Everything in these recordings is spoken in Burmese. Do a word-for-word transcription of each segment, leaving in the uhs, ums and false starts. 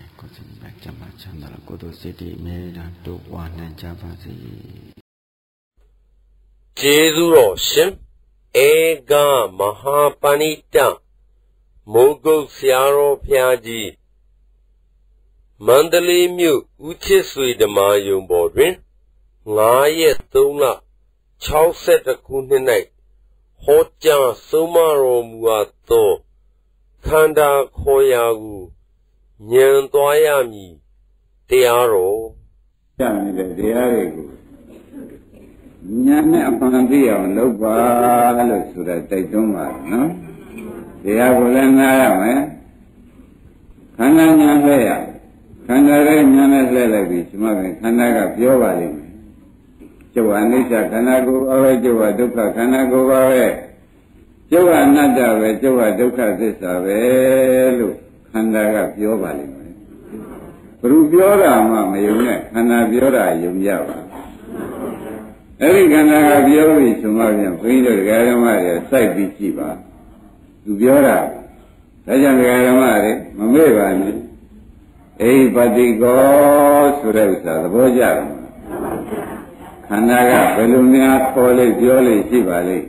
ကိုယ်စိတ်နဲ့ကြမ်းမှချမ်းသာလို့ကိုယ်တို့စိတ်တွေအမြဲတမ်းတိုးပွားနိုင်ကြပါစေကျေးဇူးတော်ရှင်ဧကမဟာပဏိတမိုးကုတ်ဆရာတော်ဘုရားကြီးမန္တလေးမြို့ဦးချစ်ဆွေဓမ္မယုံပေါ်တွင်ငါးရက်သုံးလခြောက်ဆယ်တစ်ခုနှစ်၌ဟောကြားဆုံးမတော်မူအပ်သောခန္ဓာခေါ်ရာကိုဉာဏ်သွားရမည်တရားတော်ကြနေတဲ့တရားတွေကိုဉာဏ်နဲ့အမှန်သိအောင်လုပ်ပါလို့ဆိုတဲ့တိုက်တွန်းပါနော်တရားကိုလည်းနားရမယ်ခန္ဓာဉာဏ်လဲရခန္ဓာရဲ့ဉာဏ်နဲ့လဲလိုက်ပြီးဒီမှာခန္ဓာကပြောပါလိမ့်မယ်ကျုပ်အနိစ္စခန္ဓာကိုယ်ပဲကျုပ်ကဒုက္ခခန္ဓာကိုယ်ပါပဲကျုပ်ကအနတ္တပဲကျုပ်ကဒုက္ခသစ္စာပဲလို့ခန္ဓာကပြောပါလိမ့်မယ်ဘယ်သူပြောတာမှမယုံနဲ့ခန္ဓာပြောတာယုံကြပါအဲ့ဒီခန္ဓာကပြောပြီးဆိုမှပြန်ဘုန်းကြီးတို့ဓမ္မတွေစိုက်ပြီးကြည့်ပါသူပြောတာဒါကြောင့်ဓမ္မတွေမမေ့ပါနဲ့အိပတိကောဆိုတဲ့ဥစ္စာသဘောကျတယ်ခန္ဓာကဘယ်လိုများခေါ်လို့ပြောလို့ရှိပါလိမ့်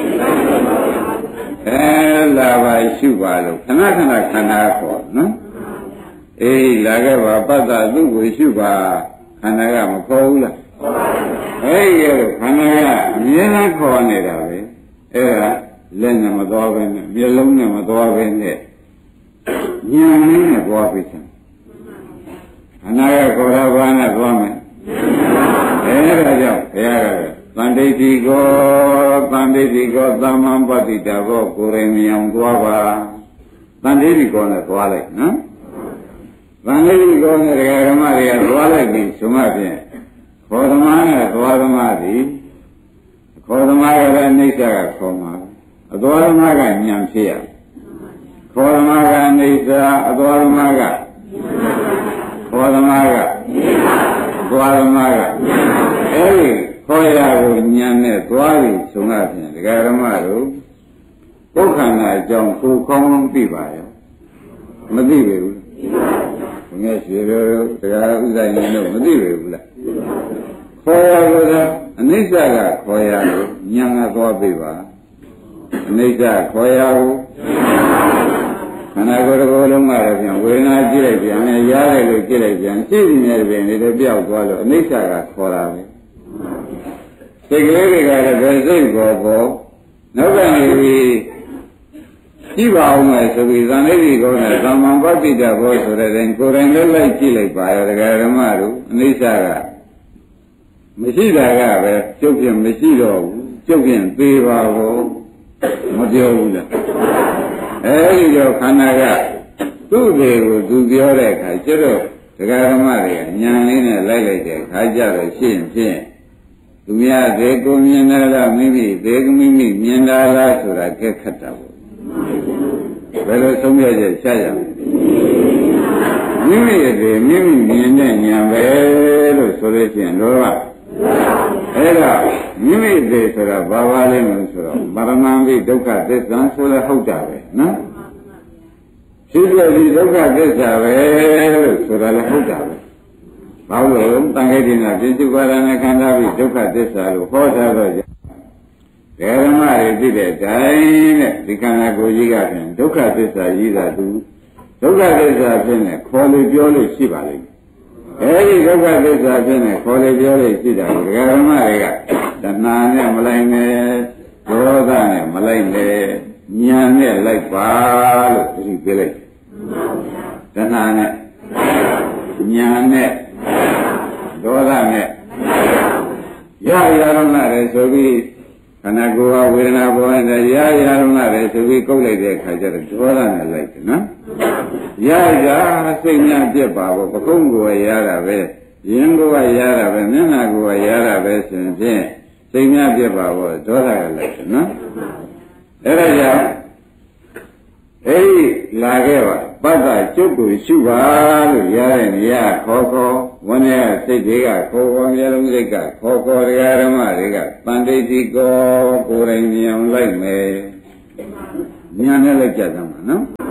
အဲလာပါရှုပါလို့ခဏခဏခန္ဓာခေါ်နော်အေးလာခဲ့ပါပတ္တသူ့ကိုရှုပါခန္ဓာကမခေါ်ဘူးလားအဲ့ဒီလိုခန္ဓာကအမြဲတမ်းခေါ်နေတာပဲအဲ့ဒါလက်နဲ့မသွားပဲနဲ့မျက်လုံးနဲ့မသွားပဲနဲ့ဉာဏ်နဲ့သွားပြီချင်ခန္ဓာကခေါ်တာဘာနဲ့သွားမယ်အဲဒါကြောင့်ဘုရားကသန္တိတိကောသန္တိတိကောသမ္မံပတိတာကောကိုယ်ရင်မြောင်သွားပါသန္တိတိကောနဲ့သွားလိုက်နော်သန္တိတိကောနဲ့ဓမ္မတွေကသွားလိုက်ပြီဆိုမှဖြင့်ခေါ်သမားနဲ့သွားသမားသည်ခေါ်သမားကလည်းအိဋ္ဌကခေါ်မှာအသွားသမားကဉာဏ်ဖြစ်ရခေါ်သမားကအိဋ္ဌအသွားသမားကခေါ်သမားကသွားသမားကအဲဒီခေါ်ရကိုဉာဏ်နဲ့သွားပြီဆိုမှဖြင့်ဒကာဓမ္မတို့ပုဂ္ခန္ဓာအကြောင်းကိုကောင်းကောင်းသိပါရဲ့မသိပေဘူးဘုရားရှင်တို့ဒကာဥစ္စာရင်တို့မသိပေဘူးလားခေါ်ရလို့အနိစ္စကခေါ်ရလို့ဉာဏ်ကသွားပြီပါအနိစ္စခေါ်ရကိုခန္ဓာကိုယ်တစ်ခုလုံးကလည်းပြန်ဝေဒနာကြည့်လိုက်ပြန်လည်းရတယ်လို့ကြည့်လိုက်ပြန်သိနေတဲ့ပြင်တွေလည်းပြောက်သွားလို့အနိစ္စကခေါ်တာပဲစိတ်ကလေးတွေကလည်းဘယ်စိတ်ပေါ်ပေါ်နောက်ကနေပြီးကြည့်ပါဦးမယ်ဆိုပြီးသံဃာကြီးကောနဲ့သမ္မာပတိတဘောဆိုတဲ့တိုင်ကိုယ်တိုင်လည်းလိုက်ကြည့်လိုက်ပါရောတရားဓမ္မတို့အနိစ္စကမရှိတာကပဲကျုပ်ပြင်မရှိတော့ဘူးကျုပ်ပြင်သေးပါဘူးမပြောဘူးလားအဲဒီတော့ခန္ဓာကသူ့တွေကိုသူပြောတဲ့အခါကျတော့တရားဓမ္မတွေကဉာဏ်လေးနဲ့လိုက်လိုက်တဲ့အခါကျတော့ရှင်းဖြင့်သူများသေးကိုမြင်လာလားမိမိသေးကမိမိမြင်လာလားဆိုတာကဲခတ်တာပေါ့ဘယ်လိုဆုံးဖြတ်ချက်ချရမလဲမိမိရဲ့သေးမိမိမြင်တဲ့ဉာဏ်ပဲလို့ဆိုလို့ရှိရင်တော့အဲ့ဒါမိမိသေးဆိုတာဘာပါလဲမလို့ဆိုတော့မရဏံပိဒုက္ခသစ္စာဆိုလဲဟုတ်တာပဲနော်ရှိတဲ့ဒီဒုက္ခသစ္စာပဲလို့ဆိုတာလဲဟုတ်တာပဲဘာလို့လဲတန်ခိုးတင်တာပြစ္ဆုပါဒနာခန္ဓာပိဒုက္ခသစ္စာလို့ဟောထားတော့ဓမ္မတွေသိတဲ့အတိုင်းနဲ့ဒီခန္ဓာကိုယ်ကြီးကပြန်ဒုက္ခသစ္စာကြီးတာသူဒုက္ခသစ္စာဖြစ်နေခေါ်လို့ပြောလို့ရှိပါလိမ့်မယ်အဲဒီဒုက္ခသစ္စာဖြစ်နေခေါ်လို့ပြောလို့ရှိတာကိုဓမ္မတွေကတဏှာနဲ့မလိုက်နဲ့ဒေါသနဲ့မလိုက်နဲ့ဉာဏ်နဲ့လိုက်ပါလို့ဒီပြလိုက်တဏှာနဲ့ဉာဏ်နဲ့ဒေါသနဲ့ရရလုံးလာတယ်ဆိုပြီးခန္ဓာကိုယ်ကဝေဒနာပေါ်နေရရလုံးလာတယ်ဆိုပြီးကုတ်လိုက်တဲ့အခါကျတော့ဒေါသနဲ့လိုက်တယ်နော်ရရစိတ်များပြက်ပါဘောပကုံးကိုရတာပဲရင်ကိုရတာပဲမျက်နှာကိုရတာပဲဆိုရင်ဖြင့်စိတ်များပြက်ပါဘောဒေါသကလိုက်တယ်နော်အဲ့ဒါကြောင့်အဲ့ဒီလာခဲ့ပါပတ္တကျုပ်ကိုရှုပါလို့ရတဲ့နေရာခေါ်ခေါ်ဝန်းထဲကစိတ်တွေကခေါ်ခေါ်မျက်လုံးစိတ်ကခေါ်ခေါ်တရားဓမ္မတွေကပန္တိတိကောကိုယ်တိုင်ဉာဏ်လိုက်မယ်ဉာဏ်နဲ့လိုက်ကြသမှာနော်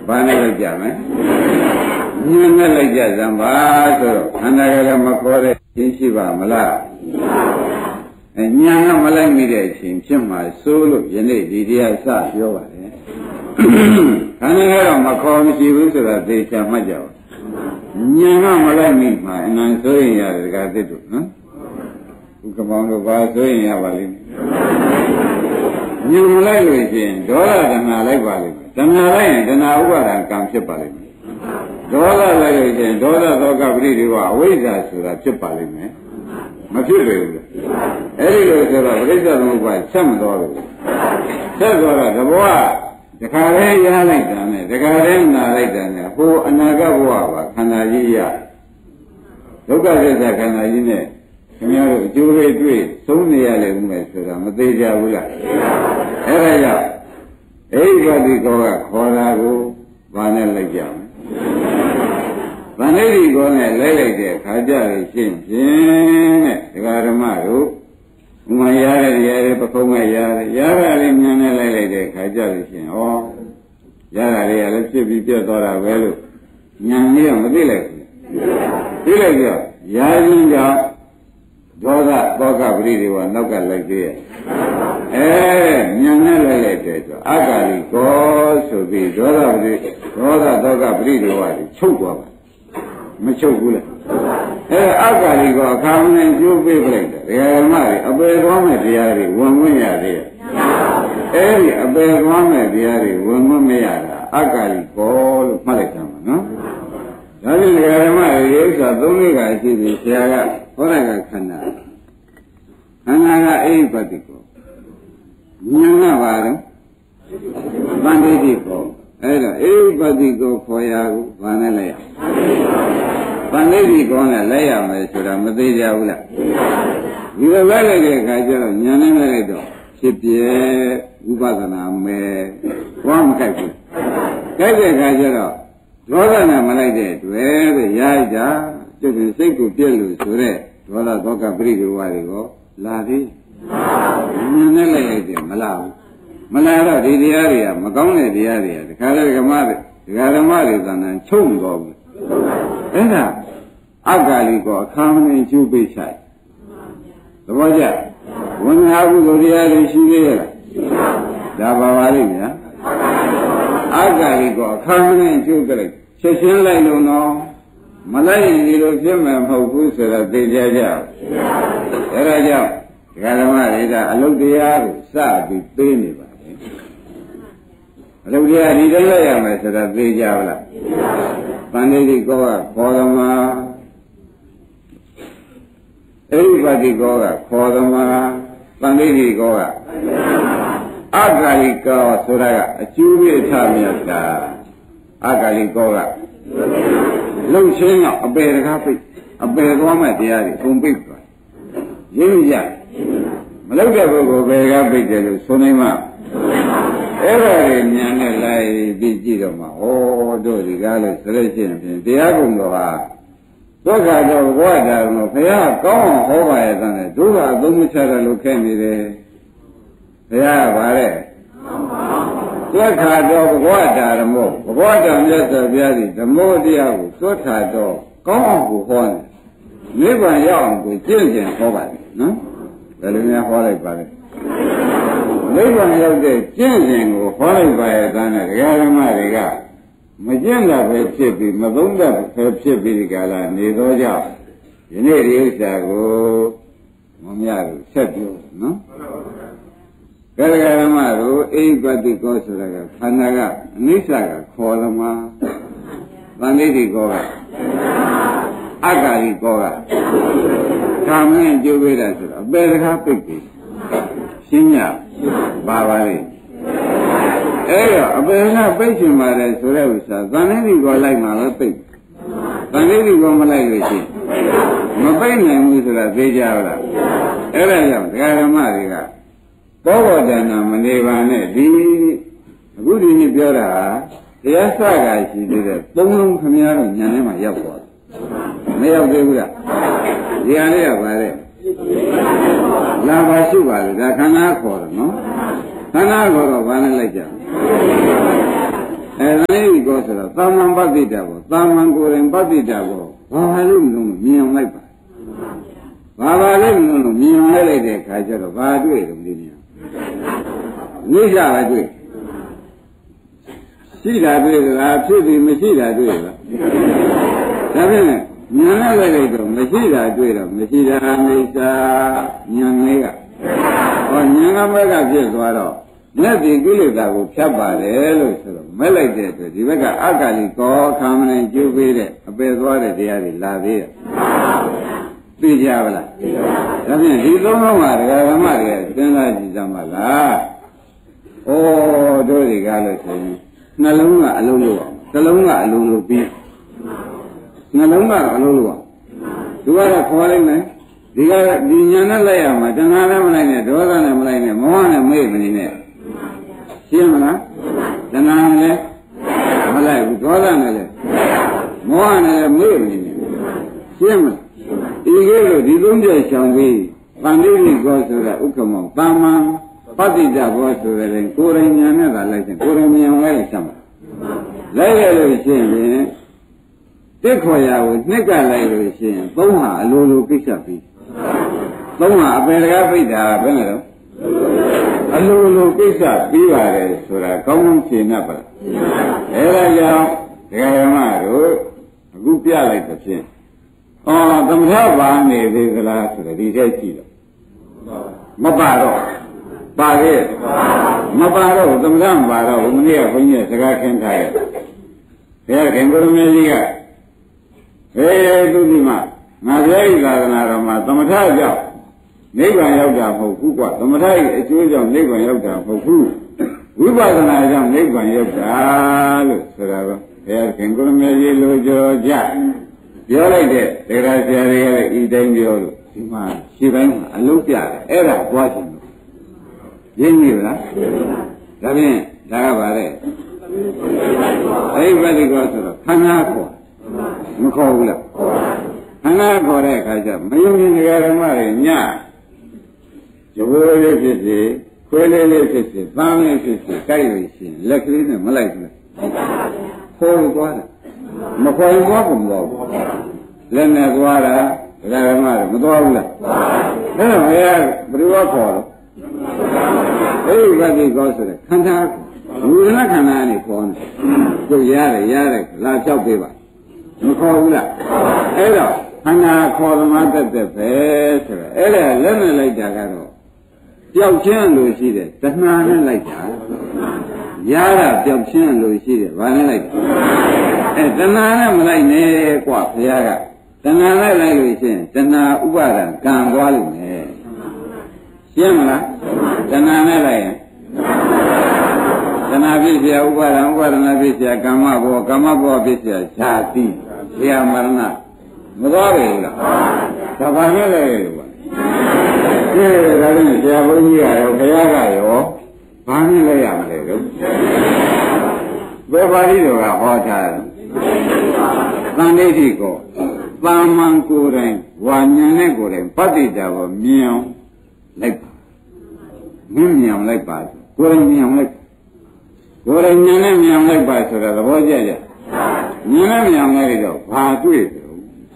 ဘာနဲ့လိုက်ကြမယ်ဉာဏ်နဲ့လိုက်ကြစမ်းပါဆိုတော့ခန္ဓာကလည်းမခေါ်တဲ့ရှင်းရှိပါမလားအဲဉာဏ်ကမလိုက်မိတဲ့အချိန်ဖြစ်မှာစိုးလို့ယနေ့ဒီတရားစပြောပါတယ်ခန္ဓာကတော့မခေါ်မရှိဘူးဆိုတာသိချာမှတ်ကြပါဉာဏ်ကမလိုက်မိမှာအနံဆိုရင်ရတယ်ကသစ်တို့နော်ဥက္ကမောင်တို့ဘာဆိုရင်ရပါလိမ့်မယ်ဉာဏ်မလိုက်လို့ရှိရင်ဒေါသတဏှာလိုက်ပါလိမ့်မယ်တဏှာလိုက်ရင်တဏှာဥပါဒံကံဖြစ်ပါလိမ့်မယ်ဒေါသလိုက်လို့ရှိရင်ဒေါသသောကပရိဒီဝအဝိဇ္ဇာဆိုတာဖြစ်ပါလိမ့်မယ်မဖြစ်ပေဘူးလားအဲ့ဒီလိုဆိုတော့ပရိစ္ဆေသမုပ္ပါဆက်မတော်ဘူးဆက်သွားတော့တဘောကတခါလဲရလိုက်တာနဲ့တခါလဲနာလိုက်တာနဲ့ဟိုအနာဂတ်ဘဝပါခန္ဓာကြီးရဒုက္ခသစ္စာခန္ဓာကြီးနဲ့ခင်ဗျားတို့အကျိုးလေးတွေ့သုံးနေရလိမ့်မယ်ဆိုတာမသေးကြဘူးလားအဲ့ဒါကြောင့်အိဗတိကောကခေါ်တာကိုဘာနဲ့လိုက်ကြမလဲဗန္ဓိတိကောနဲ့လဲလိုက်တဲ့ခါကြလို့ရှင်းဖြင့်တဲ့ဒကာဓမ္မတို့ဥမရတဲ့ရတယ်ပခုံးမဲ့ရတယ်ရတာလေးမြန်နဲ့လဲလိုက်တဲ့ခါကြလို့ရှင်းဩရတာလေးကလည်းဖြစ်ပြီးပြတ်သွားတာပဲလို့ဉာဏ်ကြီးကမသိလိုက်ဘူးသိလိုက်ကြရာရင်ကြောင့်ဒေါသသောကပရိဒီဝနောက်ကလိုက်သေးရဲ့အဲဉာဏ်နဲ့လိုက်လိုက်တဲ့ဆိုအကာလိကောဆိုပြီးဒေါသပရိဒေါသသောကပရိဒီဝတွေချုပ်သွားပါမချုပ်ဘူးလားအဲအကာလိကောအခါမင်းကျိုးပေးပလိုက်တယ်ဓမ္မတွေအပေသွားမဲ့တရားတွေဝင်ဝင်ရသေးရဲ့အဲဒီအပေသွားမဲ့တရားတွေဝင်ဝင်မရတာအကာလိကောလို့မှတ်လိုက်ကြမှာနော်ဒါဖြင့်ဓမ္မတွေဥစ္စာသုံးလေးကအရှိပြီးဆရာကဟောရကခန္ဓာခန္ဓာကအိပတိကောဉာဏ်ကပါတော့ဗန္ဓိတိကောအဲ့တော့အိပတိကောခေါ်ရကိုဘာနဲ့လဲရဗန္ဓိတိကောနဲ့လဲရမယ်ဆိုတာမသေးကြဘူးလားဒီလိုလဲလိုက်တဲ့အခါကျတော့ဉာဏ်နဲ့လဲလိုက်တော့ဖြစ်ပြဥပဒနာမယ်ဘာမခိုက်ဘူးခိုက်တဲ့အခါကျတော့ဒေါသနဲ့မလိုက်တဲ့တွေ့တဲ့ရရကြကျုပ်ကစိတ်ကိုပြည့်လို့ဆိုတဲ့ဒေါသသောကပရိဒီဝါတွေကိုလာသေးဉာဏ်နဲ့လိုက်လိုက်တယ်မလာဘူးမလာတော့ဒီတရားတွေကမကောင်းတဲ့တရားတွေကတခါလေဓမ္မတွေဒကာဓမ္မတွေသဏ္ဍာန်ချုပ်နေတော့ဘူးအဲ့ဒါအကာလိကောအခါမင်းကျူးပိတ်ဆိုင်သဘောကျဝိညာဉ်ကုသိုလ်တရားတွေရှိသေးရဲ့လားဒါပါပါလိမ့်ဗျာအကာလိကောအခါမင်းကျူးကြလိုက်ချက်ချင်းလိုက်လို့တော့မလိုက်ရင်ဒီလိုဖြစ်မှာမဟုတ်ဘူးဆိုတော့သိကြကြအဲ့ဒါကြောင့်ဒကာဓမ္မတွေကအလုတ်တရားကိုစပြီးပေးနေပါတယ်အလုတ်တရားဒီတိုင်းလိုက်ရမယ်ဆိုတော့သိကြပါလားပန္နိတိကောကခေါ်သမာအိဗတိကောကခေါ်သမာပန္နိတိကောကအကာလိကောဆိုတာကအကျိုးပြထမြတ်တာအကာလိကောကလှုပ်ရှင်းတော့အပေတကားပိတ်အပေသွားမဲ့တရားတွေပုံပိတ်သွားရင်းရမလှုပ်တဲ့ပုဂ္ဂိုလ်ပေကားပိတ်တယ်လို့ဆိုနေမှအဲ့ဒါတွေဉာဏ်နဲ့လိုက်ပြီးကြည့်တော့မှဩတို့ဒီကားလို့ဆိုလို့ရှိရင်ဖြင့်တရားကုံတော်ဟာဒုက္ခတော့ဘဝတာတော့ဘုရားကောင်းအောင်ဟောပါရဲ့တဲ့ဒုက္ခအသုံးမချတယ်လို့ခဲ့နေတယ်ဘုရားကဗါတဲ့သွတ်ခါတော့ဘဝတာဓမ္မောဘဝတာမြတ်စွာဘုရားဒီဓမ္မောတရားကိုသွတ်ခါတော့ကောင်းအောင်ကိုဟောတယ်နိဗ္ဗာန်ရောက်အောင်ကိုကျင့်ကြံဟောပါတယ်နော်ဘယ်လိုများဟောလိုက်ပါလဲနိဗ္ဗာန်ရောက်တဲ့ကျင့်ကြံကိုဟောလိုက်ပါရဲ့သားနဲ့ဒကာဓမ္မတွေကမကျင့်တာပဲဖြစ်ပြီးမသုံးတာပဲဖြစ်ပြီးဒီကလာနေတော့ကြောင့်ယနေ့ဒီဥစ္စာကိုမမရဘူးဆက်ပြောနော်ကဲကဲဓမ္မတို့အိပတိကောဆိုတာကခန္ဓာကအနိစ္စကခေါ်သမားဗန္ဓိတိကောကအကာလိကောကကာမင်းကျိုးပေးတာဆိုတော့အပေတကားပိတ်ပြီရှင်းရပါပါလေအဲ့တော့အပေကပိတ်ချင်ပါတယ်ဆိုတဲ့ဥစ္စာဗန္ဓိတိကောလိုက်မှလည်းပိတ်ဗန္ဓိတိကောမလိုက်လို့ရှိရင်မပိတ်နိုင်ဘူးဆိုတာသိကြလားအဲ့ဒါကြောင့်ဒကာဓမ္မတွေကဘောဘောတဏမနေပါနဲ့ဒီအခုဒီနေ့ပြောတာတရားစကားရှိသေးတယ်သုံးလုံးခမည်းတော်ညာထဲမှာရောက်သွားတယ်မရောက်သေးဘူးလားဒီဟာလေးကပါလေလာပါရှိပါလေဒါခန္ဓာခေါ်တယ်နော်ခန္ဓာခေါ်တော့ဘာနဲ့လိုက်ကြခအဲဒါလေးကိုဆိုတော့သာမန်ပဋိတ္တဘောသာမန်ကိုယ်ရင်ပဋိတ္တဘောဘာပါလို့မလို့မြင်အောင်လိုက်ပါဘာပါလို့မလို့မြင်အောင်လိုက်တဲ့ခါကျတော့ဘာတွေ့တယ်ဒီနေ့ဝိဇ္ဇာပဲတွေ့ရှိတာတွေ့လားဖြစ်ပြီးမရှိတာတွေ့လားဒါဖြင့်ဉာဏ်နဲ့လိုက်တော့မရှိတာတွေ့တော့မရှိတာမိစ္ဆာဉာဏ်လေးကဟောဉာဏ်ကဘက်ကဖြစ်သွားတော့လက်ဒီကိလေသာကိုဖြတ်ပါတယ်လို့ဆိုတော့မဲ့လိုက်တဲ့အတွက်ဒီဘက်ကအက္ခလီကောခံမနိုင်ကျိုးပေးတဲ့အပယ်သွားတဲ့တရားတွေလာသေးတယ်သိကြပါလားဒါဖြင့်ဒီသုံးလုံးကဒကာဓမ္မတွေစဉ်းစားကြည့်စမ်းပါလားဩတို့တွေကလို့ဆိုရင်နှလုံးကအလုံးလို့အောင်နှလုံးကအလုံးလို့ပြီးနှလုံးကအလုံးလို့အောင်သူကတော့ခေါ်လိုက်မယ်ဒီကဒီညာနဲ့လိုက်ရမှာတဏှာနဲ့မလိုက်နဲ့ဒေါသနဲ့မလိုက်နဲ့မောဟနဲ့မေ့မနေနဲ့ရှင်းမလားတဏှာနဲ့မလိုက်ဘူးဒေါသနဲ့လည်းမောဟနဲ့လည်းမေ့မနေနဲ့ရှင်းမလားဒီကဲလို့ဒီသုံးချက်ရှောင်ပြီးပန္တိတိကောဆိုတာဥက္ကမောတာမန်ပဋိတ္တဘောဆိုတဲ့ကိုယ်ရညာနဲ့သာလိုက်ခြင်းကိုယ်ရမြင်လိုက်ရှင်းမလားလိုက်ရလို့ရှင်းရင်တက်ခေါ်ရကိုနှစ်ကလိုက်လို့ရှင်းရင်သုံးဟာအလိုလိုကိစ္စပြီးသုံးဟာအပယ်တကားပိတ်တာဘယ်နဲ့တော့အလိုလိုကိစ္စပြီးပါတယ်ဆိုတာကောင်းကောင်းဖြေနှပ်ပါအဲဒါကြောင့်ဒကာရမတို့အခုပြလိုက်တဲ့ဖြင့်အော်သမထဘာနေသေးသလားဆိုတော့ဒီထက်ကြည့်တော့မပါတော့ပါခဲ့မပါတော့သမထမပါတော့ဘုမနေ့ကဘုန်းကြီးကစကားခင်းထားရဲ့ဘယ်ခင်ကိုရမကြီးကဟေးသူဒီမှာငါပြောဤသာသနာတော်မှာသမထကြောင့်နိဗ္ဗာန်ရောက်တာမဟုတ်ဘူးကွသမထရဲ့အကျိုးကြောင့်နိဗ္ဗာန်ရောက်တာမဟုတ်ဘူးဝိပဿနာကြောင့်နိဗ္ဗာန်ရောက်တာလို့ဆိုတာကဘယ်ခင်ကိုရမကြီးလိုကြောကြပြောလိုက်တဲ့ဒေဂရာဆရာတွေကလည်းဤတိုင်းပြောလို့ဒီမှာရှင်းပိုင်းမှာအလုံးပြတယ်အဲ့ဒါကြွားချင်လို့ရင်းပြီလားဒါဖြင့်ဒါကပါလေအဲ့ဒီဘက်ကောဆိုတော့ခန္ဓာခေါ်မခေါ်ဘူးလားခန္ဓာခေါ်တဲ့အခါကျမယုံကြည်နေကြဓမ္မတွေညကျိုးလေးဖြစ်စေခွေးလေးလေးဖြစ်စေပန်းလေးဖြစ်စေကြိုက်လို့ရှိရင်လက်ကလေးနဲ့မလိုက်ဘူးခေါ်သွားတယ်မခေါ်ရင်သွားကုန်တော့လက်နဲ့သွားတာဒကာဓမ္မတွေမသွားဘူးလားအဲ့တော့ဘယ်ကဘယ်လိုခေါ်တော့အဲ့ဒီဘက်ကြီးကောဆိုတဲ့ခန္ဓာဝိရဏခန္ဓာနဲ့ခေါ်တယ်ကိုရတယ်ရတယ်လာဖြောက်ပေးပါမခေါ်ဘူးလားအဲ့တော့ခန္ဓာခေါ်သမားတတ်တဲ့ပဲဆိုတော့အဲ့ဒါလက်နဲ့လိုက်တာကတော့ပျောက်ချင်းလို့ရှိတယ်တဏှာနဲ့လိုက်တာရတာပျောက်ချင်းလို့ရှိတယ်ဘာနဲ့လိုက်တာအဲတဏှာနဲ့မလိုက်နဲ့ကွာဘုရားကတဏှာနဲ့လိုက်လို့ရှိရင်တဏှာဥပါဒံကံသွားလို့မယ်ရှင်းမလားတဏှာနဲ့လိုက်ရင်တဏှာဖြစ်เสียဥပါဒံဥပါဒနာဖြစ်เสียကမ္မဘောကမ္မဘောဖြစ်เสียဇာတိဇေယမရဏမသွားပဲလားဒါဘာနဲ့လဲလို့ပါကဲဒါလည်းဆရာဘုန်းကြီးကရောဘုရားကရောဘာနဲ့လဲရမလဲလို့ဘယ်ပါဠိတော်ကဟောထားတယ်သံဃိတိကောတာမန်ကိုယ်တိုင်ဝါညာနဲ့ကိုယ်တိုင်ပဋိတ္တဘောမြင်အောင်လိုက်ပါမြင်မြင်အောင်လိုက်ပါကိုယ်တိုင်မြင်အောင်လိုက်ကိုယ်တိုင်ဉာဏ်နဲ့မြင်အောင်လိုက်ပါဆိုတာသဘောကျကြဉာဏ်နဲ့မြင်အောင်လိုက်တော့ဘာတွေ့တယ်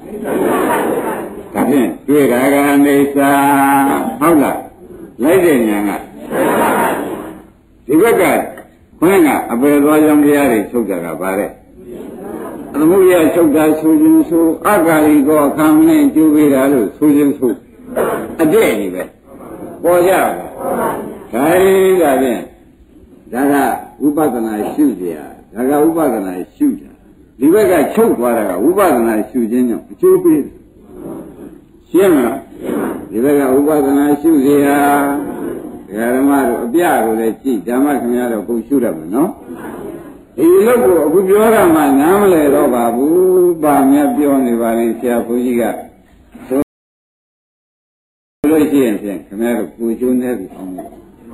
ဒါဖြင့်တွေ့တာကအိဋ္ဌာဟုတ်လားလိုက်တဲ့ဉာဏ်ကဒီဘက်ကဘယ်ကအပေသွားကြောင့်တရားတွေချုပ်တာကဘာလဲအမှုရချုပ်တာဆိုခြင်းဆိုအက္ခလီကောခံနဲ့ကျိုးပေးတာလို့ဆိုခြင်းဆိုအတဲ့ကြီးပဲပေါ်ကြပါဒါရီဒါဖြင့်ဒါကဝိပဿနာရှုကြဒါကဝိပဿနာရှုကြဒီဘက်ကချုပ်သွားတာကဝိပဿနာရှုခြင်းကြောင့်အကျိုးပေးရှင်းမလားဒီဘက်ကဝိပဿနာရှုเสียဓမ္မတို့အပြကိုလည်းကြည့်ဓမ္မခင်ဗျားတို့ကိုရှုရမယ်နော်ဒီလိုကိုအခုပြောရမှနားမလဲတော့ပါဘူး။ဘာများပြောနေပါလဲဆရာဘုန်းကြီးကဆိုလို့ရှိရင်ဖြင့်ခင်ဗျားတို့ကိုကျိုးနေပြီအောင်လို့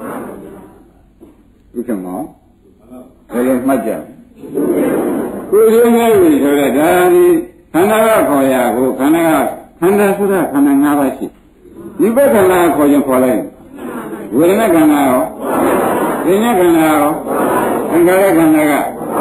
ဥက္ကမောဘယ်လိုမှတ်ကြကိုကျိုးနေပြီဆိုတော့ဒါဒီခန္ဓာကခေါ်ရကိုခန္ဓာကခန္ဓာဆိုတာခန္ဓာ၅ပါးရှိဒီဘက်ခန္ဓာခေါ်ရင်ခေါ်လိုက်ဝေဒနာခန္ဓာရောဉာဏ်ခန္ဓာရောသင်္ခါရခန္ဓာက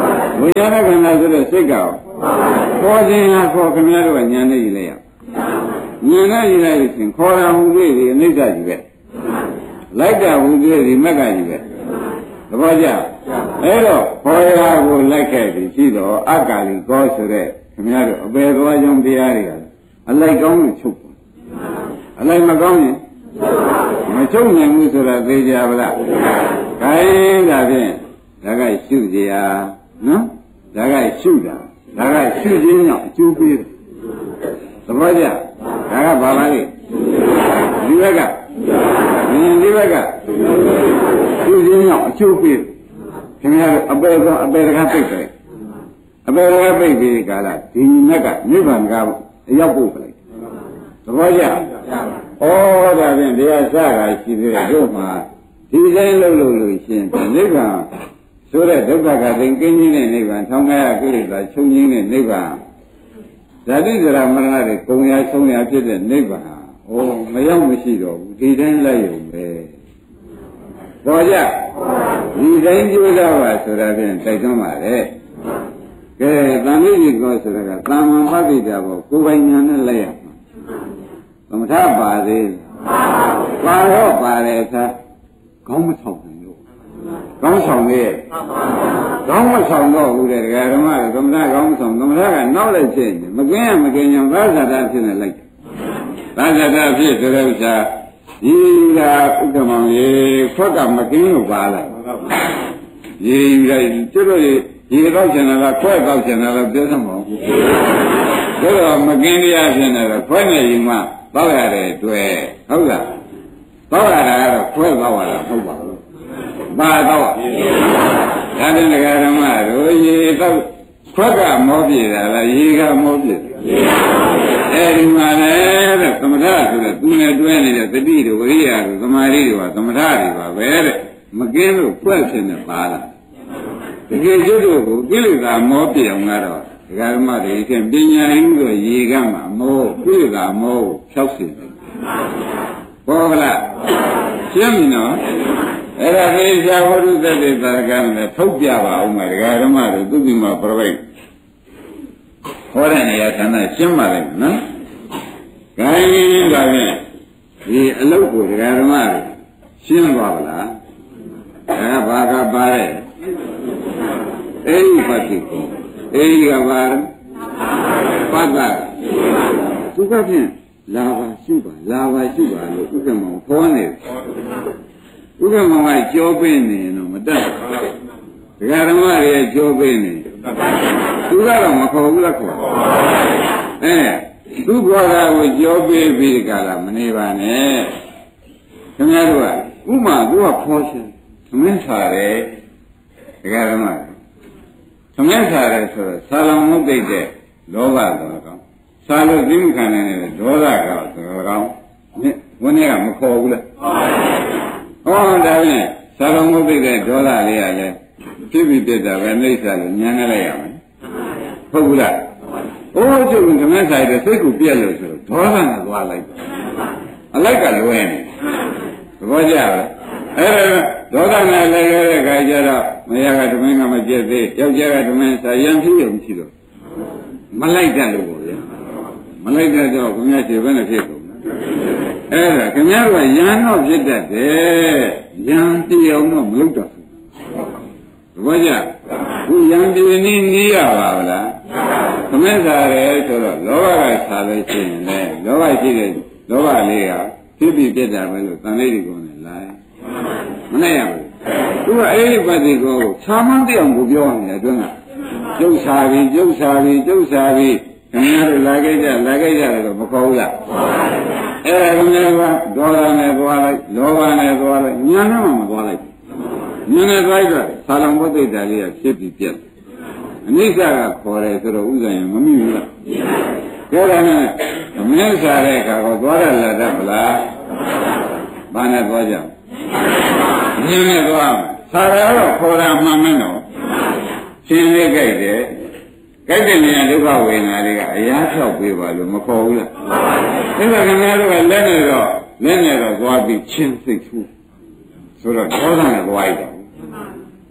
ဝိညာဏခန္ဓာဆိုတဲ့စိတ်ကောခေါ်ခြင်းဟာခေါ်ခင်ဗျားတို့ကဉာဏ်နဲ့ကြည့်လိုက်ရဉာဏ်နဲ့ကြည့်လိုက်လို့ရှင်ခေါ်တာဟူသေးဒီအနိစ္စကြီးပဲလိုက်တာဟူသေးဒီမက်ကကြီးပဲသဘောကျအဲ့တော့ခေါ်ရာကိုလိုက်ခဲ့ပြီးရှိတော့အကာလီကောဆိုတဲ့ခင်ဗျားတို့အပေသွားကြောင်းတရားတွေကအလိုက်ကောင်းလို့ချုပ်ပါအလိုက်မကောင်းရင်မချုပ်နိုင်ဘူးဆိုတာသိကြပါလားခိုင်းဒါဖြင့်ဒါကရှုကြရနော်ဒါကရှုတာဒါကရှုခြင်းကြောင့်အကျိုးပေးတယ်သဘောကျဒါကဘာပါလဲဒီဘက်ကဒီဒီဘက်ကရှုခြင်းကြောင့်အကျိုးပေးတယ်ခင်ဗျားတို့အပေသောအပေတကားပိတ်တယ်အပေတကားပိတ်ပြီးကာလဒီမြက်ကနိဗ္ဗာန်ကအရောက်ဖို့ပဲသဘောကျဩဒါဖြင့်တရားစကားရှိသေးတယ်တို့မှာဒီတိုင်းလုပ်လို့လို့ရှင်နိဗ္ဗာန်ဆိုတဲ့ဒုက္ခကသိကင်းကြီးတဲ့နိဗ္ဗာန်ထောင်ကားကိလေသာချုပ်ငြိမ်းတဲ့နိဗ္ဗာန်ဇာတိဇရာမရဏတွေကုံရဆုံးရဖြစ်တဲ့နိဗ္ဗာန်ဩမရောက်မရှိတော့ဘူးဒီတိုင်းလိုက်ရုံပဲပေါ်ကြဒီတိုင်းကြိုးစားပါဆိုတာဖြင့်တိုက်တွန်းပါလေကဲတန်လေးကြီးကောဆိုတာကတာမန်ပဋိဒါဘောကိုယ်ပိုင်ညာနဲ့လိုက်ရမှာသမထပါသေးပါတော့ပါတယ်သာကောင်းမဆောင်ဘူးလို့ကောင်းဆောင်ရဲ့ကောင်းမဆောင်တော့ဘူးတဲ့ဒကာဓမ္မကသမထကောင်းမဆောင်သမထကနောက်လိုက်ဖြစ်နေမကင်းရမကင်းကြောင့်သာသတာဖြစ်နေလိုက်သာသတာဖြစ်ဆိုတဲ့ဥစ္စာဒီကဥက္ကမောင်ရေခွက်ကမကင်းလို့ပါလိုက်ရေလိုက်ကျတော့ရေတော့ကျင်လာခွက်တော့ကျင်လာတော့ပြောစမ်းမအောင်ဒါတော့မကင်းတရားဖြစ်နေတော့ခွက်နေရင်မှတော့ရတယ်တွေ့ဟုတ်လားတော့ရတာကတော့ခွဲတော့ရတာဟုတ်ပါဘူးဘာတော့ဒါတဲ့ဒကာဓမ္မတို့ရေတော့ခွက်ကမောပြည့်တာလားရေကမောပြည့်အဲဒီမှာလည်းတဲ့သမထဆိုတဲ့သူနဲ့တွဲနေတဲ့တတိတို့ဝိရိယတို့သမာဓိတို့ကသမထတွေပါပဲတဲ့မကင်းလို့ခွက်ဖြစ်နေပါလားတကယ်ကျွတ်တို့ကိုကိလေသာမောပြည့်အောင်ကတော့ဒကာဓမ္မတွေဖြင့်ပညာရင်းဆိုရေကမှမောကိလေသာမောကိုဖြောက်စေတယ်ဘောကလားရှင်းပြီနော်အဲ့ဒါကိစ္စဝိရုသတိသာကံနဲ့ထုတ်ပြပါအောင်မှာဒကာဓမ္မတို့သူတိမပြပိတ်ဟောတဲ့နေရာဌာနရှင်းပါလိမ့်မယ်နော်။ခိုင်းဒါဖြင့်ဒီအလုတ်ကိုဒကာဓမ္မတို့ရှင်းသွားပါလား။ဒါကဘာကပါတဲ့အိဒီပတ်တိကိုအိဒီကပါပတ်တာသူကဖြင့်လာပါရှုပါလာပါရှုပါလို့ဥက္ကမောင်ဖောနေတယ်ဥက္ကမောင်ကကြောပေးနေရင်တော့မတတ်ဘူးဒကာဓမ္မတွေကြောပေးနေသူကတော့မခေါ်ဘူးလားခေါ်အဲသူခေါ်တာကိုကြောပေးပြီးကြလားမနေပါနဲ့ခင်ဗျားတို့ကဥမာသူကခေါ်ရှင်သမင်းစားတယ်ဒကာဓမ္မသမင်းစားတယ်ဆိုတော့သာလမုတ်သိတဲ့လောဘတော်ကောသာလို့သိမခံနိုင်တဲ့ဒေါသကောဆိုတော့ကောဝင်းထဲကမခေါ်ဘူးလားဟောဒါဖြင့်သာလမုတ်သိတဲ့ဒေါသလေးကလည်းဖြစ်ပြီးပြတ်တာပဲနှိမ့်စားလို့ညံနေလိုက်ရမယ်ဟုတ်ဘူးလားအိုးကျုပ်ကသမင်းစားတဲ့စိတ်ကိုပြက်လို့ဆိုတော့ဒေါသနဲ့သွားလိုက်အလိုက်ကလွဲနေသဘောကျလားအဲ့ဒါဒေါသနဲ့လည်းရတဲ့ခါကျတော့မရကသမင်းကမပြည့်သေးယောက်ျားကသမင်းစားရံဖြစ်ရုံရှိတော့မလိုက်တတ်လို့ပေါ့ဗျာမလိုက်တတ်တော့ခင်ဗျားခြေဘယ်နဲ့ဖြစ်ကုန်အဲ့ဒါခင်ဗျားကရံတော့ဖြစ်တတ်တယ်ရံတရားတော့မလုပ်တော့ဘူးသဘောကျခုရံပြင်းနေနေရပါဗလားသမင်းစားတယ်ဆိုတော့လောဘကစားလို့ရှိရင်လေလောဘရှိတဲ့လောဘလေးကဖြစ်ပြီးပြတ်တာပဲလို့တန်လေးတွေကုန်တယ်လားမနိုင်ရဘူးသူကအဲ့ဒီပတ်တိကိုခြာမန်းတဲ့အောင်ကိုပြောရတယ်အတွင်းကကျုပ်စားပြီကျုပ်စားပြီကျုပ်စားပြီခင်ဗျားတို့လာခဲ့ကြလာခဲ့ကြတယ်တော့မခေါ်ဘူးလားအဲ့ဒါခင်ဗျားကဒေါသနဲ့သွားလိုက်လောဘနဲ့သွားလိုက်ညာနဲ့မှမသွားလိုက်ညာနဲ့သွားတော့သာလံဘုဒ္ဓတာလေးကဖြစ်ပြီးပြတ်အနိစ္စကခေါ်တယ်ဆိုတော့ဥစ္စာရင်မမိဘူးလားပြောတယ်နဲ့အမင်းစားတဲ့အခါကသွားရလာတတ်ဗလားဘာနဲ့သွားကြညင်းနဲ့သွားစားရတော့ခေါ်တာမှန်မင်းတော့ရှင်းလေးကြိုက်တယ်ကြိုက်တဲ့နေရာဒုက္ခဝေဒနာတွေကအရာဖြောက်ပေးပါလို့မခေါ်ဘူးလားအဲ့ဒါခင်ဗျားတို့ကလက်နေတော့လက်နေတော့သွားပြီးချင်းစိတ်ဆူဆိုတော့ဒေါသနဲ့သွားရတော့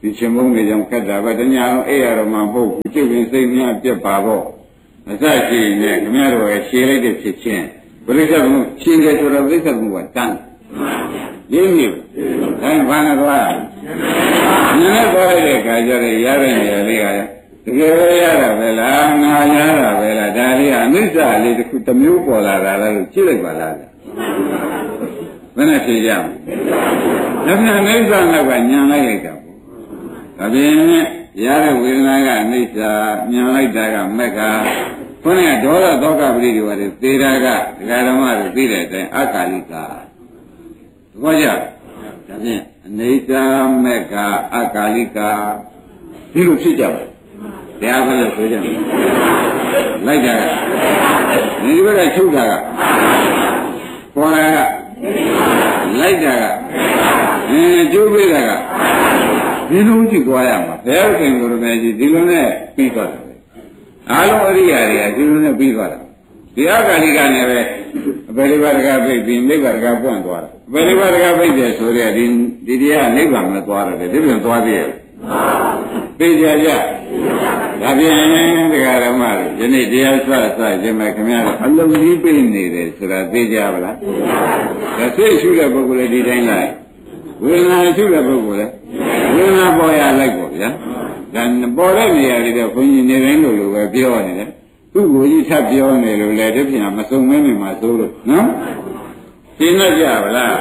ဒီချင်းမုံတွေကြောင့်ခက်တာပဲတညာလုံးအဲ့ရတော့မှမဟုတ်ဘူးကျုပ်ရင်စိတ်များပြက်ပါတော့အစရှိနေခင်ဗျားတို့ရဲ့ရှင်းလိုက်တဲ့ဖြစ်ချင်းဘယ်လိုကြောင့်ရှင်းတယ်ဆိုတော့ပြိဿကူကတန်းရင်းနေတိုင်းဘာနဲ့သွားနည်းသွားတဲ့ခါကျတော့ရတဲ့နေရာလေးကတကယ်ပဲရတာပဲလားငါရတာပဲလားဒါလေးကအနိစ္စလေးတစ်ခုတစ်မျိုးပေါ်လာတာလားလို့ကြည့်လိုက်ပါလားဘယ်နဲ့ဖြေကြမလဲဒါပြန်အနိစ္စနောက်ကညံလိုက်လိုက်တာပေါ့ဒါပြင်ရတဲ့ဝေဒနာကအနိစ္စညံလိုက်တာကမက်ကခေါင်းကဒေါသသောကပရိဒီဝါတွေသေတာကဒကာဓမ္မတွေသိတဲ့အတိုင်းအခါလိကသဘောကျဒါဖြင့်အနိစ္စမက်ကအခါလိကဒီလိုဖြစ်ကြပါတရားဘယ်လိုဆိုကြမလဲလိုက်ကြကဒီဘက်ကချုပ်တာကပေါ်လာကလိုက်ကြကအင်းကျိုးပေးတာကဒီလိုကြည့်သွားရမှာဘယ်ခင်ကိုယ်တော်ကြီးဒီလိုနဲ့ပြီးသွားတယ်အားလုံးအရိယာတွေကဒီလိုနဲ့ပြီးသွားတာဒီအခါလိကနဲ့ပဲအပေလေးပါးတကားပြိပြီးနိဗ္ဗာန်တကားပွင့်သွားတာအပေလေးပါးတကားပြိတယ်ဆိုတဲ့ဒီဒီတရားနိဗ္ဗာန်မသွားတယ်ဒီပြန်သွားသေးရဲ့သိကြကြဒါဖြင့်တရားဓမ္မတွေယနေ့တရားဆွတ်ဆွတ်ခြင်းမဲ့ခင်ဗျားတို့အလုံးကြီးပြနေတယ်ဆိုတာသိကြပါလားဒါစိတ်ရှုတဲ့ပုဂ္ဂိုလ်တွေဒီတိုင်းလိုက်ဝေဒနာရှုတဲ့ပုဂ္ဂိုလ်တွေဝေဒနာပေါ်ရလိုက်ပေါ့ဗျာဒါပေါ်တဲ့နေရာတွေတော့ဘုန်းကြီးနေတိုင်းလို့လိုပဲပြောနေတယ်သူ့ကိုကြီးထပ်ပြောနေလို့လေတဖြင့်မစုံမင်းမှာသိုးလို့နော်ရှင်းတော့ကြပါလား